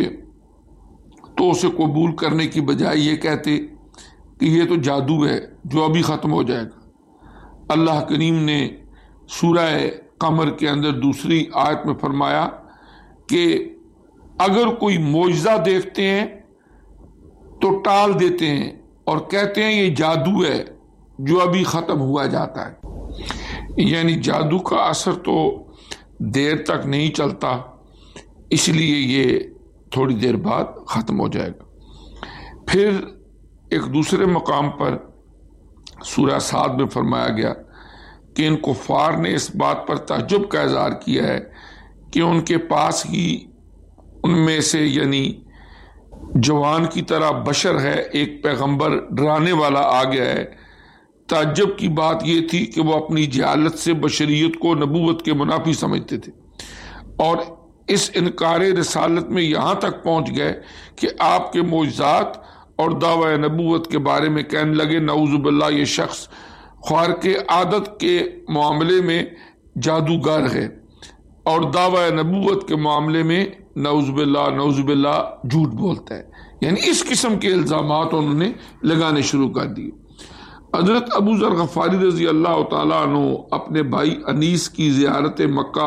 تو اسے قبول کرنے کی بجائے یہ کہتے کہ یہ تو جادو ہے جو ابھی ختم ہو جائے گا. اللہ کریم نے سورہ قمر کے اندر دوسری آیت میں فرمایا کہ اگر کوئی معجزہ دیکھتے ہیں تو ٹال دیتے ہیں اور کہتے ہیں یہ جادو ہے جو ابھی ختم ہوا جاتا ہے. یعنی جادو کا اثر تو دیر تک نہیں چلتا، اس لیے یہ تھوڑی دیر بعد ختم ہو جائے گا. پھر ایک دوسرے مقام پر سورہ صاد میں فرمایا گیا کہ ان کفار نے اس بات پر تعجب کا اظہار کیا ہے کہ ان کے پاس ہی ان میں سے یعنی جوان کی طرح بشر ہے، ایک پیغمبر ڈرانے والا آ گیا ہے. تعجب کی بات یہ تھی کہ وہ اپنی جہالت سے بشریت کو نبوت کے منافی سمجھتے تھے اور اس انکار رسالت میں یہاں تک پہنچ گئے کہ آپ کے معجزات اور دعوی نبوت کے بارے میں کہنے لگے نعوذ باللہ یہ شخص خوارق عادت کے معاملے میں جادوگر ہے اور دعوی نبوت کے معاملے میں نعوذ باللہ نعوذ باللہ جھوٹ بولتا ہے. یعنی اس قسم کے الزامات انہوں نے لگانے شروع کر دیے. حضرت ابو ذر غفاری رضی اللہ تعالیٰ عنہ اپنے بھائی انیس کی زیارت مکہ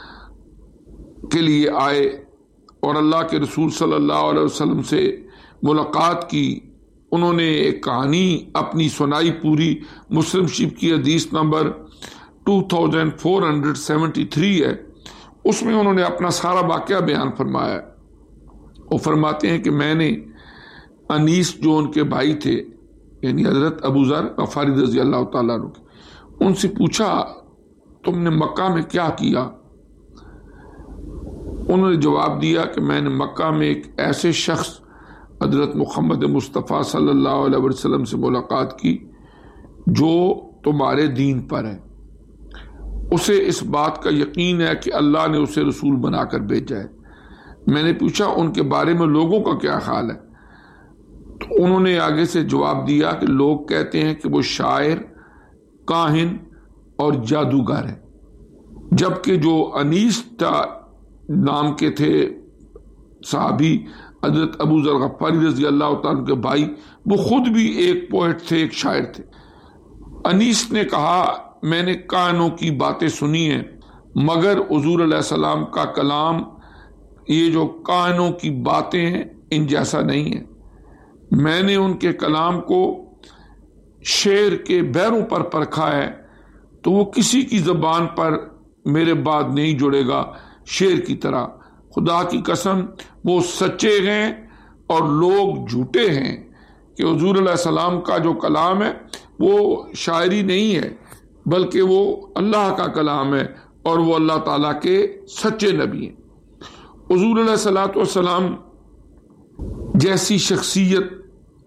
کے لیے آئے اور اللہ کے رسول صلی اللہ علیہ وسلم سے ملاقات کی. انہوں نے ایک کہانی اپنی سنائی پوری. مسلم شریف کی حدیث نمبر دو ہزار چار سو تہتر ہے. اس میں انہوں نے اپنا سارا واقعہ بیان فرمایا. وہ فرماتے ہیں کہ میں نے انیس جو ان کے بھائی تھے یعنی حضرت ابو ذر غفاری رضی اللہ تعالیٰ عنہ، ان سے پوچھا تم نے مکہ میں کیا کیا؟ انہوں نے جواب دیا کہ میں نے مکہ میں ایک ایسے شخص حضرت محمد مصطفیٰ صلی اللہ علیہ وسلم سے ملاقات کی جو تمہارے دین پر ہے. اسے اس بات کا یقین ہے کہ اللہ نے اسے رسول بنا کر بھیجا ہے. میں نے پوچھا ان کے بارے میں لوگوں کا کیا خیال ہے؟ تو انہوں نے آگے سے جواب دیا کہ لوگ کہتے ہیں کہ وہ شاعر، کاہن اور جادوگر ہے، جبکہ جو انیس نام کے تھے صحابی حضرت ابو ذر غفاری رضی اللہ تعالیٰ کے بھائی، وہ خود بھی ایک پوئٹ تھے، ایک شاعر تھے. انیس نے کہا میں نے کانوں کی باتیں سنی ہیں مگر حضور علیہ السلام کا کلام یہ جو کانوں کی باتیں ہیں ان جیسا نہیں ہے. میں نے ان کے کلام کو شعر کے بیروں پر پرکھا ہے تو وہ کسی کی زبان پر میرے بعد نہیں جڑے گا شعر کی طرح. خدا کی قسم وہ سچے ہیں اور لوگ جھوٹے ہیں کہ حضور علیہ السلام کا جو کلام ہے وہ شاعری نہیں ہے بلکہ وہ اللہ کا کلام ہے اور وہ اللہ تعالیٰ کے سچے نبی ہیں. حضور علیہ الصلوۃ والسلام جیسی شخصیت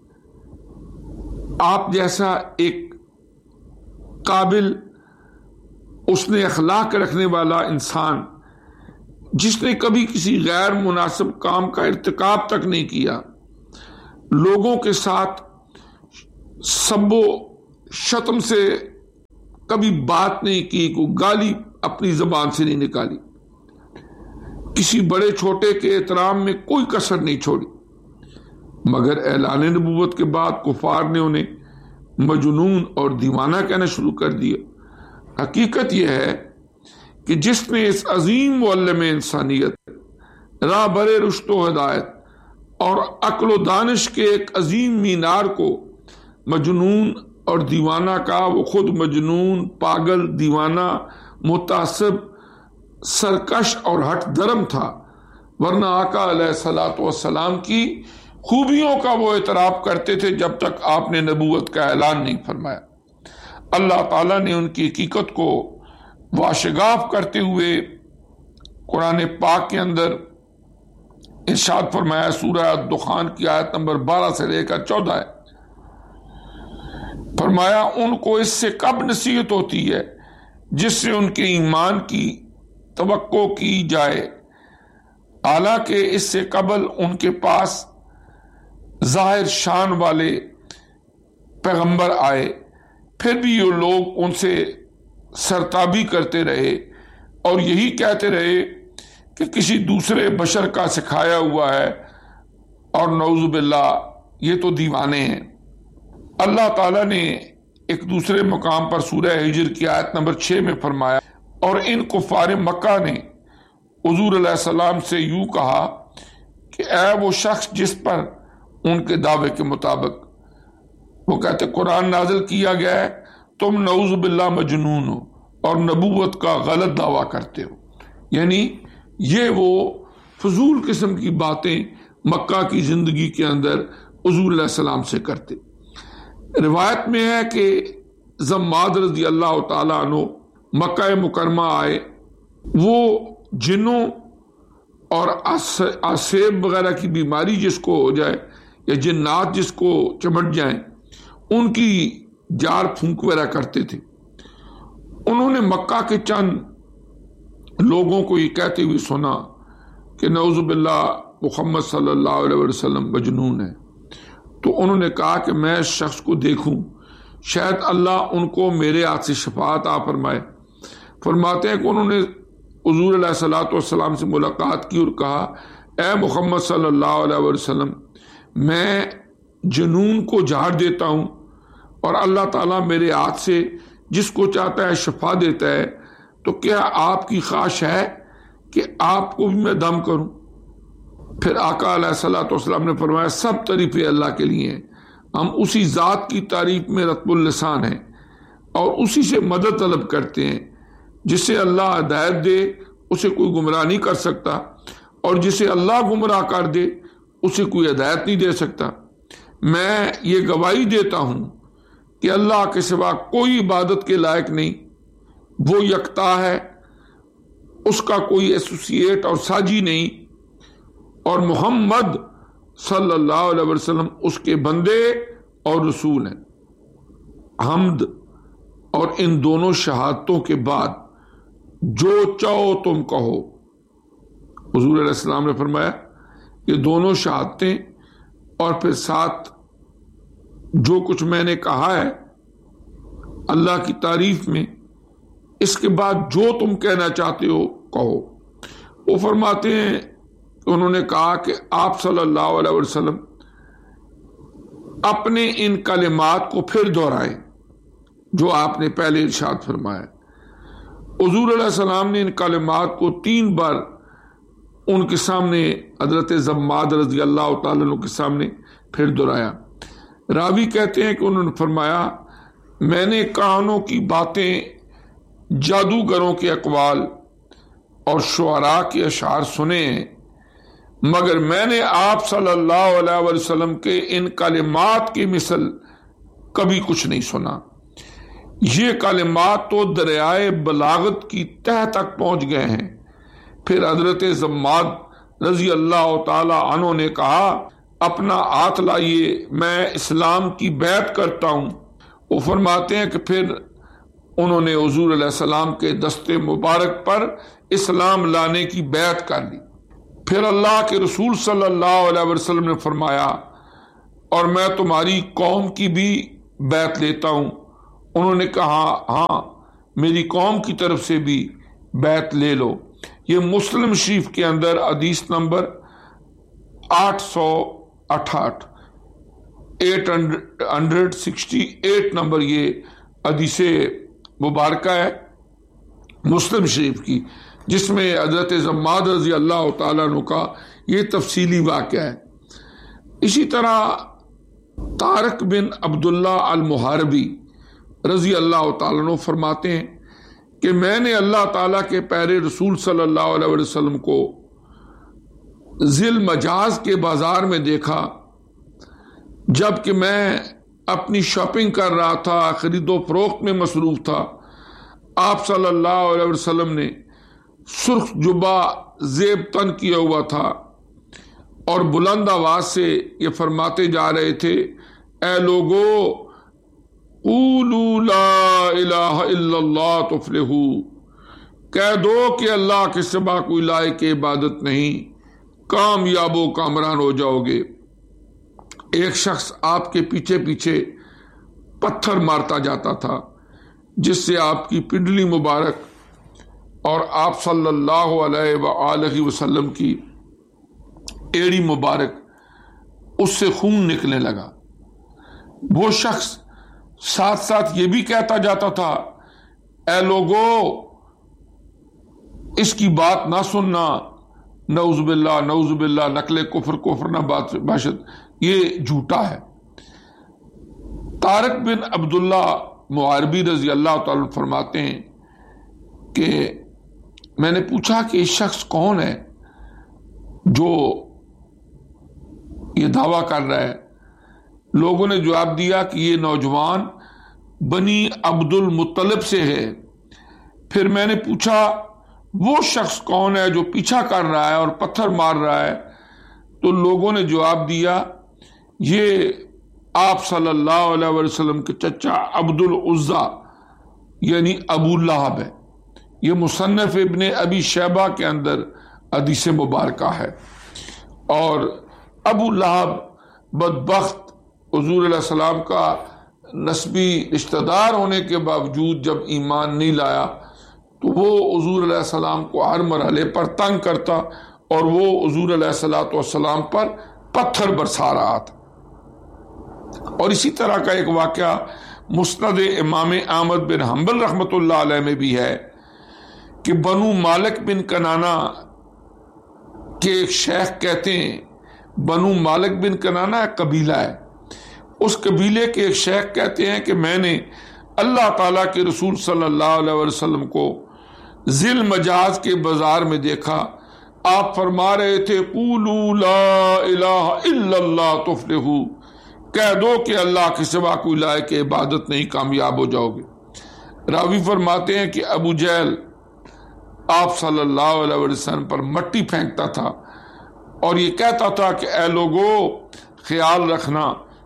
آپ جیسا ایک قابل اس نے اخلاق رکھنے والا انسان جس نے کبھی کسی غیر مناسب کام کا ارتکاب تک نہیں کیا، لوگوں کے ساتھ سب و شتم سے کبھی بات نہیں کی، کوئی گالی اپنی زبان سے نہیں نکالی، کسی بڑے چھوٹے کے احترام میں کوئی کسر نہیں چھوڑی، مگر اعلان نبوت کے بعد کفار نے انہیں مجنون اور دیوانہ کہنا شروع کر دیا۔ حقیقت یہ ہے کہ جس نے اس عظیم معلم انسانیت، راہ بر رشد و ہدایت اور عقل و دانش کے ایک عظیم مینار کو مجنون اور دیوانہ کا، وہ خود مجنون، پاگل، دیوانہ، متعصب، سرکش اور ہٹ درم تھا، ورنہ آقا علیہ الصلوۃ والسلام کی خوبیوں کا وہ اعتراف کرتے تھے جب تک آپ نے نبوت کا اعلان نہیں فرمایا۔ اللہ تعالیٰ نے ان کی حقیقت کو واشگاف کرتے ہوئے قرآن پاک کے اندر ارشاد فرمایا، سورہ دخان کی آیت نمبر بارہ سے لے کر چودہ ہے، فرمایا ان کو اس سے کب نصیحت ہوتی ہے جس سے ان کے ایمان کی توقع کی جائے، حالانکہ اس سے قبل ان کے پاس ظاہر شان والے پیغمبر آئے، پھر بھی یہ لوگ ان سے سرتابی کرتے رہے اور یہی کہتے رہے کہ کسی دوسرے بشر کا سکھایا ہوا ہے، اور نعوذ باللہ یہ تو دیوانے ہیں۔ اللہ تعالیٰ نے ایک دوسرے مقام پر سورہ ہجر کی آیت نمبر چھ میں فرمایا، اور ان کفار مکہ نے حضور علیہ السلام سے یوں کہا کہ اے وہ شخص جس پر ان کے دعوے کے مطابق، وہ کہتے قرآن نازل کیا گیا ہے، تم نعوذ باللہ مجنون ہو اور نبوت کا غلط دعویٰ کرتے ہو، یعنی یہ وہ فضول قسم کی باتیں مکہ کی زندگی کے اندر حضور علیہ السلام سے کرتے۔ روایت میں ہے کہ زماد رضی اللہ تعالیٰ عنہ مکہ مکرمہ آئے، وہ جنوں اور آسیب وغیرہ کی بیماری جس کو ہو جائے یا جنات جس کو چمٹ جائیں ان کی جاڑ پھونک وغیرہ کرتے تھے۔ انہوں نے مکہ کے چند لوگوں کو یہ کہتے ہوئے سنا کہ نعوذ باللہ محمد صلی اللہ علیہ وسلم مجنون ہے، تو انہوں نے کہا کہ میں اس شخص کو دیکھوں، شاید اللہ ان کو میرے ہاتھ سے شفا عطا فرمائے۔ فرماتے ہیں کہ انہوں نے حضور علیہ الصلوۃ والسلام سے ملاقات کی اور کہا، اے محمد صلی اللہ علیہ وسلم، میں جنون کو جھاڑ دیتا ہوں اور اللہ تعالیٰ میرے ہاتھ سے جس کو چاہتا ہے شفا دیتا ہے، تو کیا آپ کی خواہش ہے کہ آپ کو بھی میں دم کروں؟ پھر آقا علیہ الصلوۃ والسلام نے فرمایا، سب تعریفیں اللہ کے لیے ہیں، ہم اسی ذات کی تعریف میں رطب اللسان ہیں اور اسی سے مدد طلب کرتے ہیں۔ جسے اللہ ہدایت دے اسے کوئی گمراہ نہیں کر سکتا، اور جسے اللہ گمراہ کر دے اسے کوئی ہدایت نہیں دے سکتا۔ میں یہ گواہی دیتا ہوں کہ اللہ کے سوا کوئی عبادت کے لائق نہیں، وہ یکتا ہے، اس کا کوئی ایسوسیٹ اور ساجی نہیں، اور محمد صلی اللہ علیہ وسلم اس کے بندے اور رسول ہیں۔ حمد اور ان دونوں شہادتوں کے بعد جو چاہو تم کہو، حضور علیہ السلام نے فرمایا یہ دونوں شہادتیں اور پھر ساتھ جو کچھ میں نے کہا ہے اللہ کی تعریف میں، اس کے بعد جو تم کہنا چاہتے ہو کہو۔ وہ فرماتے ہیں کہ انہوں نے کہا کہ آپ صلی اللہ علیہ وسلم اپنے ان کلمات کو پھر دہرائیں جو آپ نے پہلے ارشاد فرمایا۔ حضور علیہ السلام نے ان کلمات کو تین بار ان کے سامنے حضرت زماد رضی اللہ تعالیٰ عنہ کے سامنے پھر دہرایا۔ راوی کہتے ہیں کہ انہوں نے فرمایا، میں نے کہانوں کی باتیں، جادوگروں کے اقوال اور شعراء کے اشعار سنے ہیں، مگر میں نے آپ صلی اللہ علیہ وسلم کے ان کلمات کی مثل کبھی کچھ نہیں سنا۔ یہ کلمات تو دریائے بلاغت کی تہ تک پہنچ گئے ہیں۔ پھر حضرت زماد رضی اللہ تعالی عنہ نے کہا، اپنا ہاتھ لائیے، میں اسلام کی بیعت کرتا ہوں۔ وہ فرماتے ہیں کہ پھر انہوں نے حضور علیہ السلام کے دستے مبارک پر اسلام لانے کی بیعت کر لی۔ پھر اللہ کے رسول صلی اللہ علیہ وسلم نے فرمایا اور میں تمہاری قوم کی بھی بیعت لیتا ہوں۔ انہوں نے کہا ہاں میری قوم کی طرف سے بھی بیعت لے لو۔ یہ مسلم شریف کے اندر حدیث نمبر آٹھ سو اٹھاٹھ eight hundred sixty eight number یہ حدیث مبارکہ ہے مسلم شریف کی، جس میں حضرت زماد رضی اللہ تعالیٰ عنہ کا یہ تفصیلی واقعہ ہے۔ اسی طرح طارق بن عبداللہ المحاربی رضی اللہ تعالیٰ عنہ فرماتے ہیں کہ میں نے اللہ تعالیٰ کے پیارے رسول صلی اللہ علیہ وسلم کو ذی المجاز کے بازار میں دیکھا، جب کہ میں اپنی شاپنگ کر رہا تھا، خرید و فروخت میں مصروف تھا۔ آپ صلی اللہ علیہ وسلم نے سرخ جبہ زیب تن کیا ہوا تھا اور بلند آواز سے یہ فرماتے جا رہے تھے، اے لوگو قولوا لا الہ الا اللہ تفلحوا، کہہ دو کہ اللہ کے سوا کوئی لائق عبادت نہیں، کامیاب و کامران ہو جاؤ گے۔ ایک شخص آپ کے پیچھے پیچھے پتھر مارتا جاتا تھا، جس سے آپ کی پنڈلی مبارک اور آپ صلی اللہ علیہ وآلہ وسلم کی ایڑی مبارک اس سے خون نکلنے لگا۔ وہ شخص ساتھ ساتھ یہ بھی کہتا جاتا تھا، اے لوگو اس کی بات نہ سننا، نعوذ باللہ نعوذ باللہ، نقل کفر کفر نہ باشد، یہ جھوٹا ہے۔ طارق بن عبداللہ محاربی رضی اللہ تعالیٰ فرماتے ہیں کہ میں نے پوچھا کہ یہ شخص کون ہے جو یہ دعویٰ کر رہا ہے؟ لوگوں نے جواب دیا کہ یہ نوجوان بنی عبد المطلب سے ہے۔ پھر میں نے پوچھا وہ شخص کون ہے جو پیچھا کر رہا ہے اور پتھر مار رہا ہے؟ تو لوگوں نے جواب دیا یہ آپ صلی اللہ علیہ وسلم کے چچا عبد العزا یعنی ابو لہب ہے۔ یہ مصنف ابن ابی شیبہ کے اندر حدیث مبارکہ ہے۔ اور ابو لہب بدبخت حضور علیہ السلام کا نسبی رشتہ دار ہونے کے باوجود جب ایمان نہیں لایا تو وہ حضور علیہ السلام کو ہر مرحلے پر تنگ کرتا اور وہ حضور علیہ الصلوۃ والسلام پر پتھر برسا رہا تھا۔ اور اسی طرح کا ایک واقعہ مسند امام احمد بن حنبل رحمۃ اللہ علیہ میں بھی ہے کہ بنو مالک بن کنانا کے ایک شیخ کہتے ہیں، بنو مالک بن کنانا ایک قبیلہ ہے، اس قبیلے کے ایک شیخ کہتے ہیں کہ میں نے اللہ تعالیٰ کے رسول صلی اللہ علیہ وسلم کو ذی المجاز کے بازار میں دیکھا، آپ فرما رہے تھے قولوا لا الہ الا اللہ تفلحوا، کہہ دو کہ اللہ کے سوا کوئی لائق عبادت نہیں، کامیاب ہو جاؤ گے۔ راوی فرماتے ہیں کہ ابو جہل آپ صلی اللہ علیہ وسلم پر مٹی پھینکتا تھا اور یہ کہتا تھا کہ اے لوگو خیال رکھنا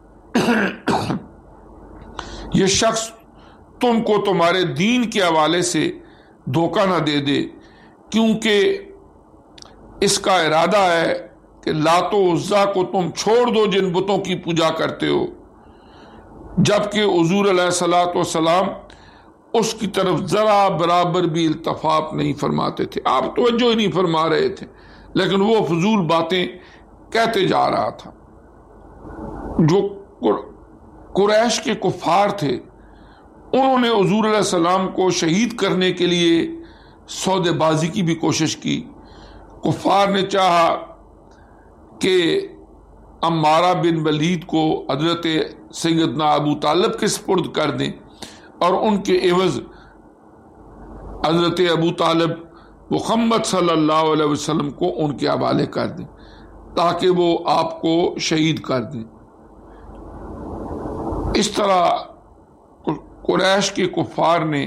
یہ شخص تم کو تمہارے دین کے حوالے سے دھوکہ نہ دے دے، کیونکہ اس کا ارادہ ہے کہ لات و عزا کو تم چھوڑ دو جن بتوں کی پوجا کرتے ہو، جبکہ حضور علیہ الصلوۃ والسلام اس کی طرف ذرا برابر بھی التفات نہیں فرماتے تھے، آپ توجہ ہی نہیں فرما رہے تھے، لیکن وہ فضول باتیں کہتے جا رہا تھا۔ جو قریش کے کفار تھے انہوں نے حضور علیہ السلام کو شہید کرنے کے لیے سودے بازی کی بھی کوشش کی۔ کفار نے چاہا کہ عمارہ بن ولید کو حضرت سیدنا ابو طالب کے سپرد کر دیں اور ان کے عوض حضرت ابو طالب محمد صلی اللہ علیہ وسلم کو ان کے حوالے کر دیں تاکہ وہ آپ کو شہید کر دیں۔ اس طرح قریش کے کفار نے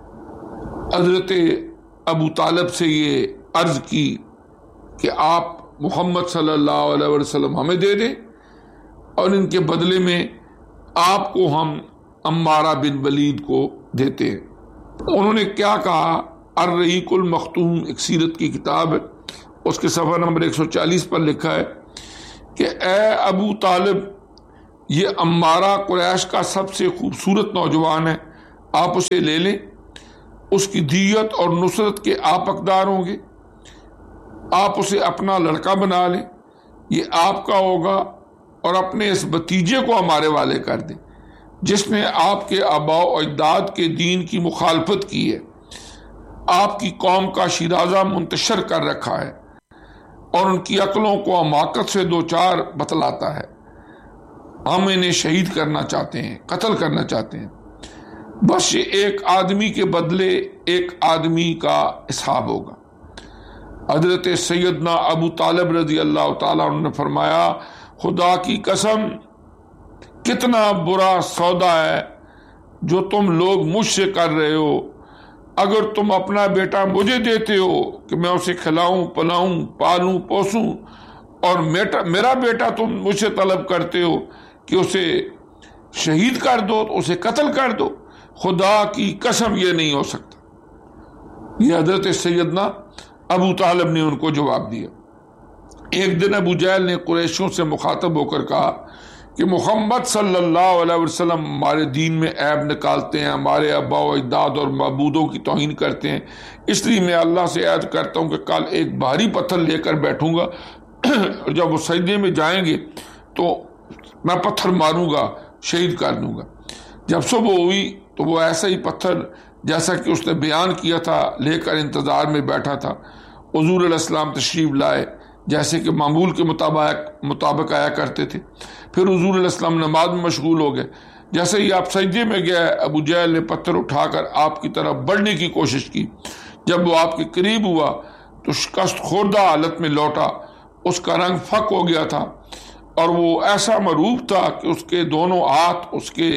حضرت ابو طالب سے یہ عرض کی کہ آپ محمد صلی اللہ علیہ وسلم ہمیں دے دیں اور ان کے بدلے میں آپ کو ہم عمارہ بن ولید کو دیتے ہیں۔ انہوں نے کیا کہا؟ الرحیق المختوم ایک سیرت کی کتاب ہے، اس کے صفحہ نمبر ایک سو چالیس پر لکھا ہے کہ اے ابو طالب، یہ عمارہ قریش کا سب سے خوبصورت نوجوان ہے، آپ اسے لے لیں، اس کی دیت اور نصرت کے آپ حقدار ہوں گے، آپ اسے اپنا لڑکا بنا لیں، یہ آپ کا ہوگا، اور اپنے اس بھتیجے کو ہمارے والے کر دیں جس نے آپ کے آباء و اجداد کے دین کی مخالفت کی ہے، آپ کی قوم کا شیرازہ منتشر کر رکھا ہے اور ان کی عقلوں کو حماقت سے دو چار بتلاتا ہے، ہم انہیں شہید کرنا چاہتے ہیں، قتل کرنا چاہتے ہیں، بس یہ ایک آدمی کے بدلے ایک آدمی کا اسحاب ہوگا۔ حضرت سیدنا ابو طالب رضی اللہ تعالیٰ عنہ نے فرمایا، خدا کی قسم کتنا برا سودا ہے جو تم لوگ مجھ سے کر رہے ہو، اگر تم اپنا بیٹا مجھے دیتے ہو کہ میں اسے کھلاؤں پلاؤں پالوں پوسوں، اور میرا بیٹا تم مجھ سے طلب کرتے ہو کہ اسے شہید کر دو، تو اسے قتل کر دو، خدا کی قسم یہ نہیں ہو سکتا۔ یہ حضرت سیدنا ابو طالب نے ان کو جواب دیا۔ ایک دن ابو جہل نے قریشیوں سے مخاطب ہو کر کہا کہ محمد صلی اللہ علیہ وسلم ہمارے دین میں عیب نکالتے ہیں، ہمارے آباء و اجداد اور معبودوں کی توہین کرتے ہیں، اس لیے میں اللہ سے عہد کرتا ہوں کہ کل ایک بھاری پتھر لے کر بیٹھوں گا اور جب وہ سجدے میں جائیں گے تو میں پتھر ماروں گا، شہید کر دوں گا۔ جب صبح ہوئی تو وہ ایسا ہی پتھر جیسا کہ اس نے بیان کیا تھا لے کر انتظار میں بیٹھا تھا۔ حضور علیہ السلام تشریف لائے جیسے کہ معمول کے مطابق مطابق آیا کرتے تھے، پھر حضور علیہ السلام نماز میں مشغول ہو گئے۔ جیسے ہی آپ سجدے میں گئے، ابو جہل نے پتھر اٹھا کر آپ کی طرف بڑھنے کی کوشش کی، جب وہ آپ کے قریب ہوا تو شکست خوردہ حالت میں لوٹا، اس کا رنگ پھک ہو گیا تھا اور وہ ایسا مروب تھا کہ اس کے دونوں ہاتھ اس کے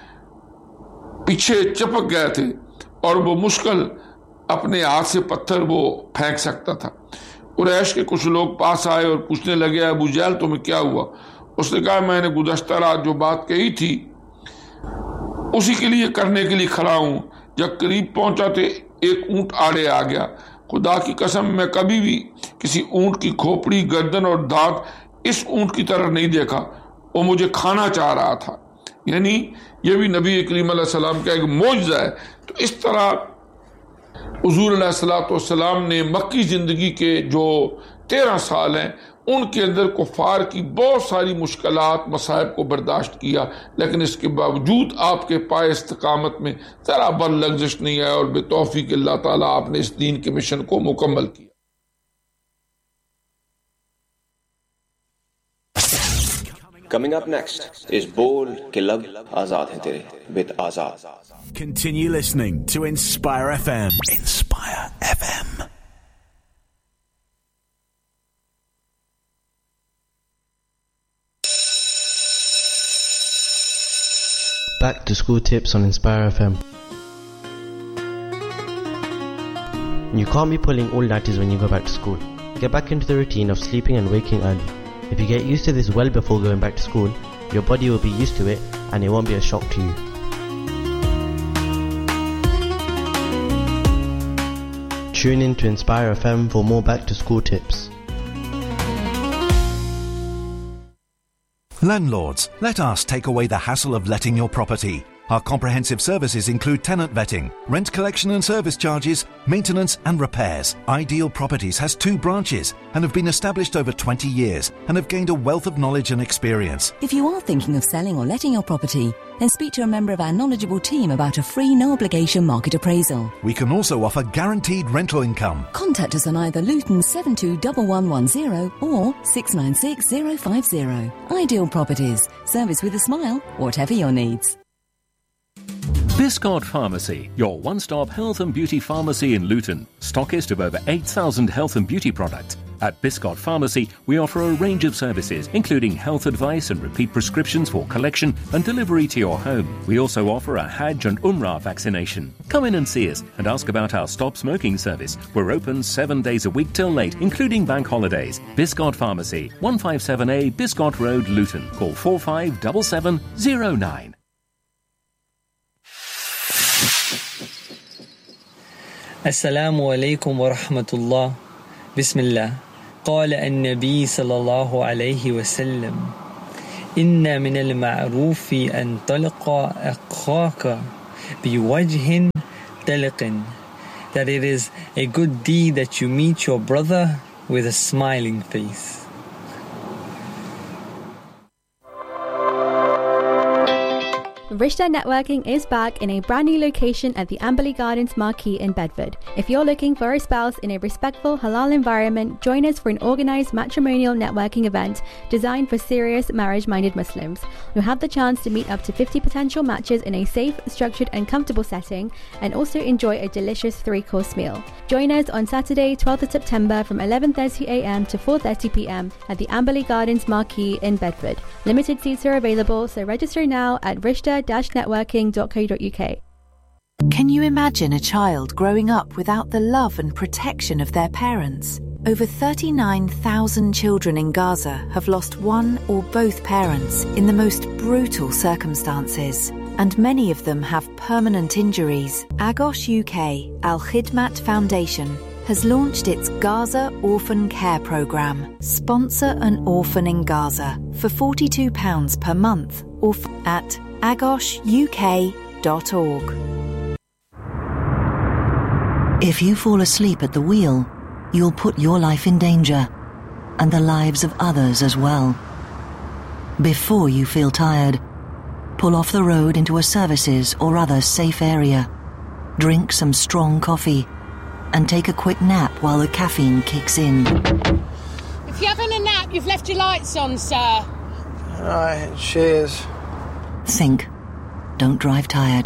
پیچھے چپک گئے تھے اور وہ مشکل اپنے ہاتھ سے پتھر وہ پھینک سکتا تھا۔ قریش کے کچھ لوگ پاس آئے اور پوچھنے لگے، ابو جہل تمہیں کیا ہوا؟ اس نے کہا، میں نے گزشتہ رات جو بات کہی تھی اسی کے لیے کرنے کے لیے کھڑا ہوں۔ جب قریب پہنچا تو ایک اونٹ آڑے آ گیا، خدا کی قسم میں کبھی بھی کسی اونٹ کی کھوپڑی، گردن اور دانت اس اونٹ کی طرح نہیں دیکھا، وہ مجھے کھانا چاہ رہا تھا۔ یعنی یہ بھی نبی کریم علیہ السلام کا ایک معجزہ ہے۔ تو اس طرح حضور علیہ الصلوۃ والسلام نے مکی زندگی کے جو تیرہ سال ہیں ان کے اندر کفار کی بہت ساری مشکلات مصائب کو برداشت کیا، لیکن اس کے باوجود آپ کے پائے استقامت میں ذرا بر لغزش نہیں آیا اور بتوفیق اللہ تعالیٰ آپ نے اس دین کے مشن کو مکمل کیا۔ Coming up next is Bol Ke Lab Azad Hai Tere with Azad. Continue listening to Inspire F M. Inspire F M. Back to school tips on Inspire F M. You can't be pulling all-nighters when you go back to school. Get back into the routine of sleeping and waking early. If you get used to this well before going back to school, your body will be used to it and it won't be a shock to you. Tune in to Inspire F M for more back to school tips. Landlords, let us take away the hassle of letting your property. Our comprehensive services include tenant vetting, rent collection and service charges, maintenance and repairs. Ideal Properties has two branches and have been established over twenty years and have gained a wealth of knowledge and experience. If you are thinking of selling or letting your property, then speak to a member of our knowledgeable team about a free no-obligation market appraisal. We can also offer guaranteed rental income. Contact us on either Luton seven two one one one zero or six nine six zero five zero. Ideal Properties. Service with a smile, whatever your needs. Biscard Pharmacy, your one-stop health and beauty pharmacy in Luton. Stockist of over eight thousand health and beauty products. At Biscott Pharmacy, we offer a range of services, including health advice and repeat prescriptions for collection and delivery to your home. We also offer a Hajj and Umrah vaccination. Come in and see us and ask about our Stop Smoking service. We're open seven days a week till late, including bank holidays. Biscott Pharmacy, one fifty-seven A Biscott Road, Luton. Call four five seven seven zero nine. Assalamu alaikum wa rahmatullah. Bismillah. قال النبي صلى الله عليه وسلم إن من المعروف أن تلقى أخاك بوجه طلق. That it is a good deed that you meet your brother with a smiling face. Rishta Networking is back in a brand new location at the Amberley Gardens Marquee in Bedford. If you're looking for a spouse in a respectful halal environment, join us for an organised matrimonial networking event designed for serious marriage-minded Muslims. You'll have the chance to meet up to fifty potential matches in a safe, structured and comfortable setting, and also enjoy a delicious three-course meal. Join us on Saturday, twelfth of September from eleven thirty a m to four thirty p m at the Amberley Gardens Marquee in Bedford. Limited seats are available, so register now at rishta dash networking dot co dot u k. Can you imagine a child growing up without the love and protection of their parents? Over thirty-nine thousand children in Gaza have lost one or both parents in the most brutal circumstances, and many of them have permanent injuries. Agos U K Al Khidmat Foundation has launched its Gaza Orphan Care Programme. Sponsor an orphan in Gaza for forty-two pounds per month or f- at agos u k dot org. If you fall asleep at the wheel, you'll put your life in danger and the lives of others as well. Before you feel tired, pull off the road into a services or other safe area. Drink some strong coffee and take a quick nap while the caffeine kicks in. If you're having a nap, you've left your lights on, sir. Right, cheers. Think. Don't drive tired.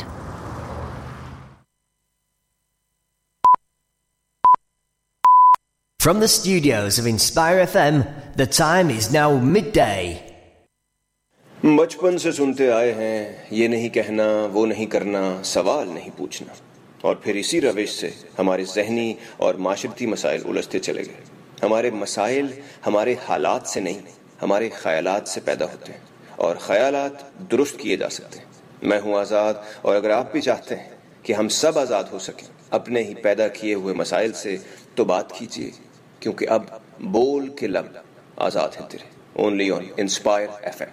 From the studios of Inspire F M, the time is now midday. बचपन से सुनते आए हैं ये नहीं कहना वो नहीं करना सवाल नहीं पूछना और फिर इसी रविश से हमारे ज़हनी और माशरती मसाइल उलझते चले गए। हमारे मसाइल हमारे हालात से नहीं हमारे ख्यालात से पैदा होते हैं और ख्यालात दुरुस्त किए जा सकते हैं। मैं हूं आज़ाद और अगर आप भी चाहते हैं कि हम सब आज़ाद हो सकें अपने ही पैदा किए हुए मसाइल से तो बात कीजिए क्योंकि अब बोल के लब आज़ाद हैं तेरे। Only on inspire FM.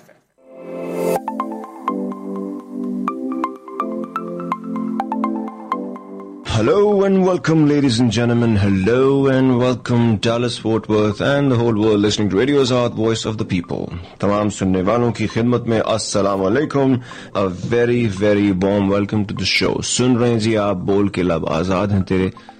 Hello and welcome, ladies and gentlemen. Hello and welcome, Dallas, Fort Worth and the whole world listening to Radio Azad, Voice of the People. तमाम सुनने वालों की खिदमत में अस्सलाम वालेकुम. A very very warm welcome to the show. सुन रहे हैं जी आप बोल के लब आजाद हैं तेरे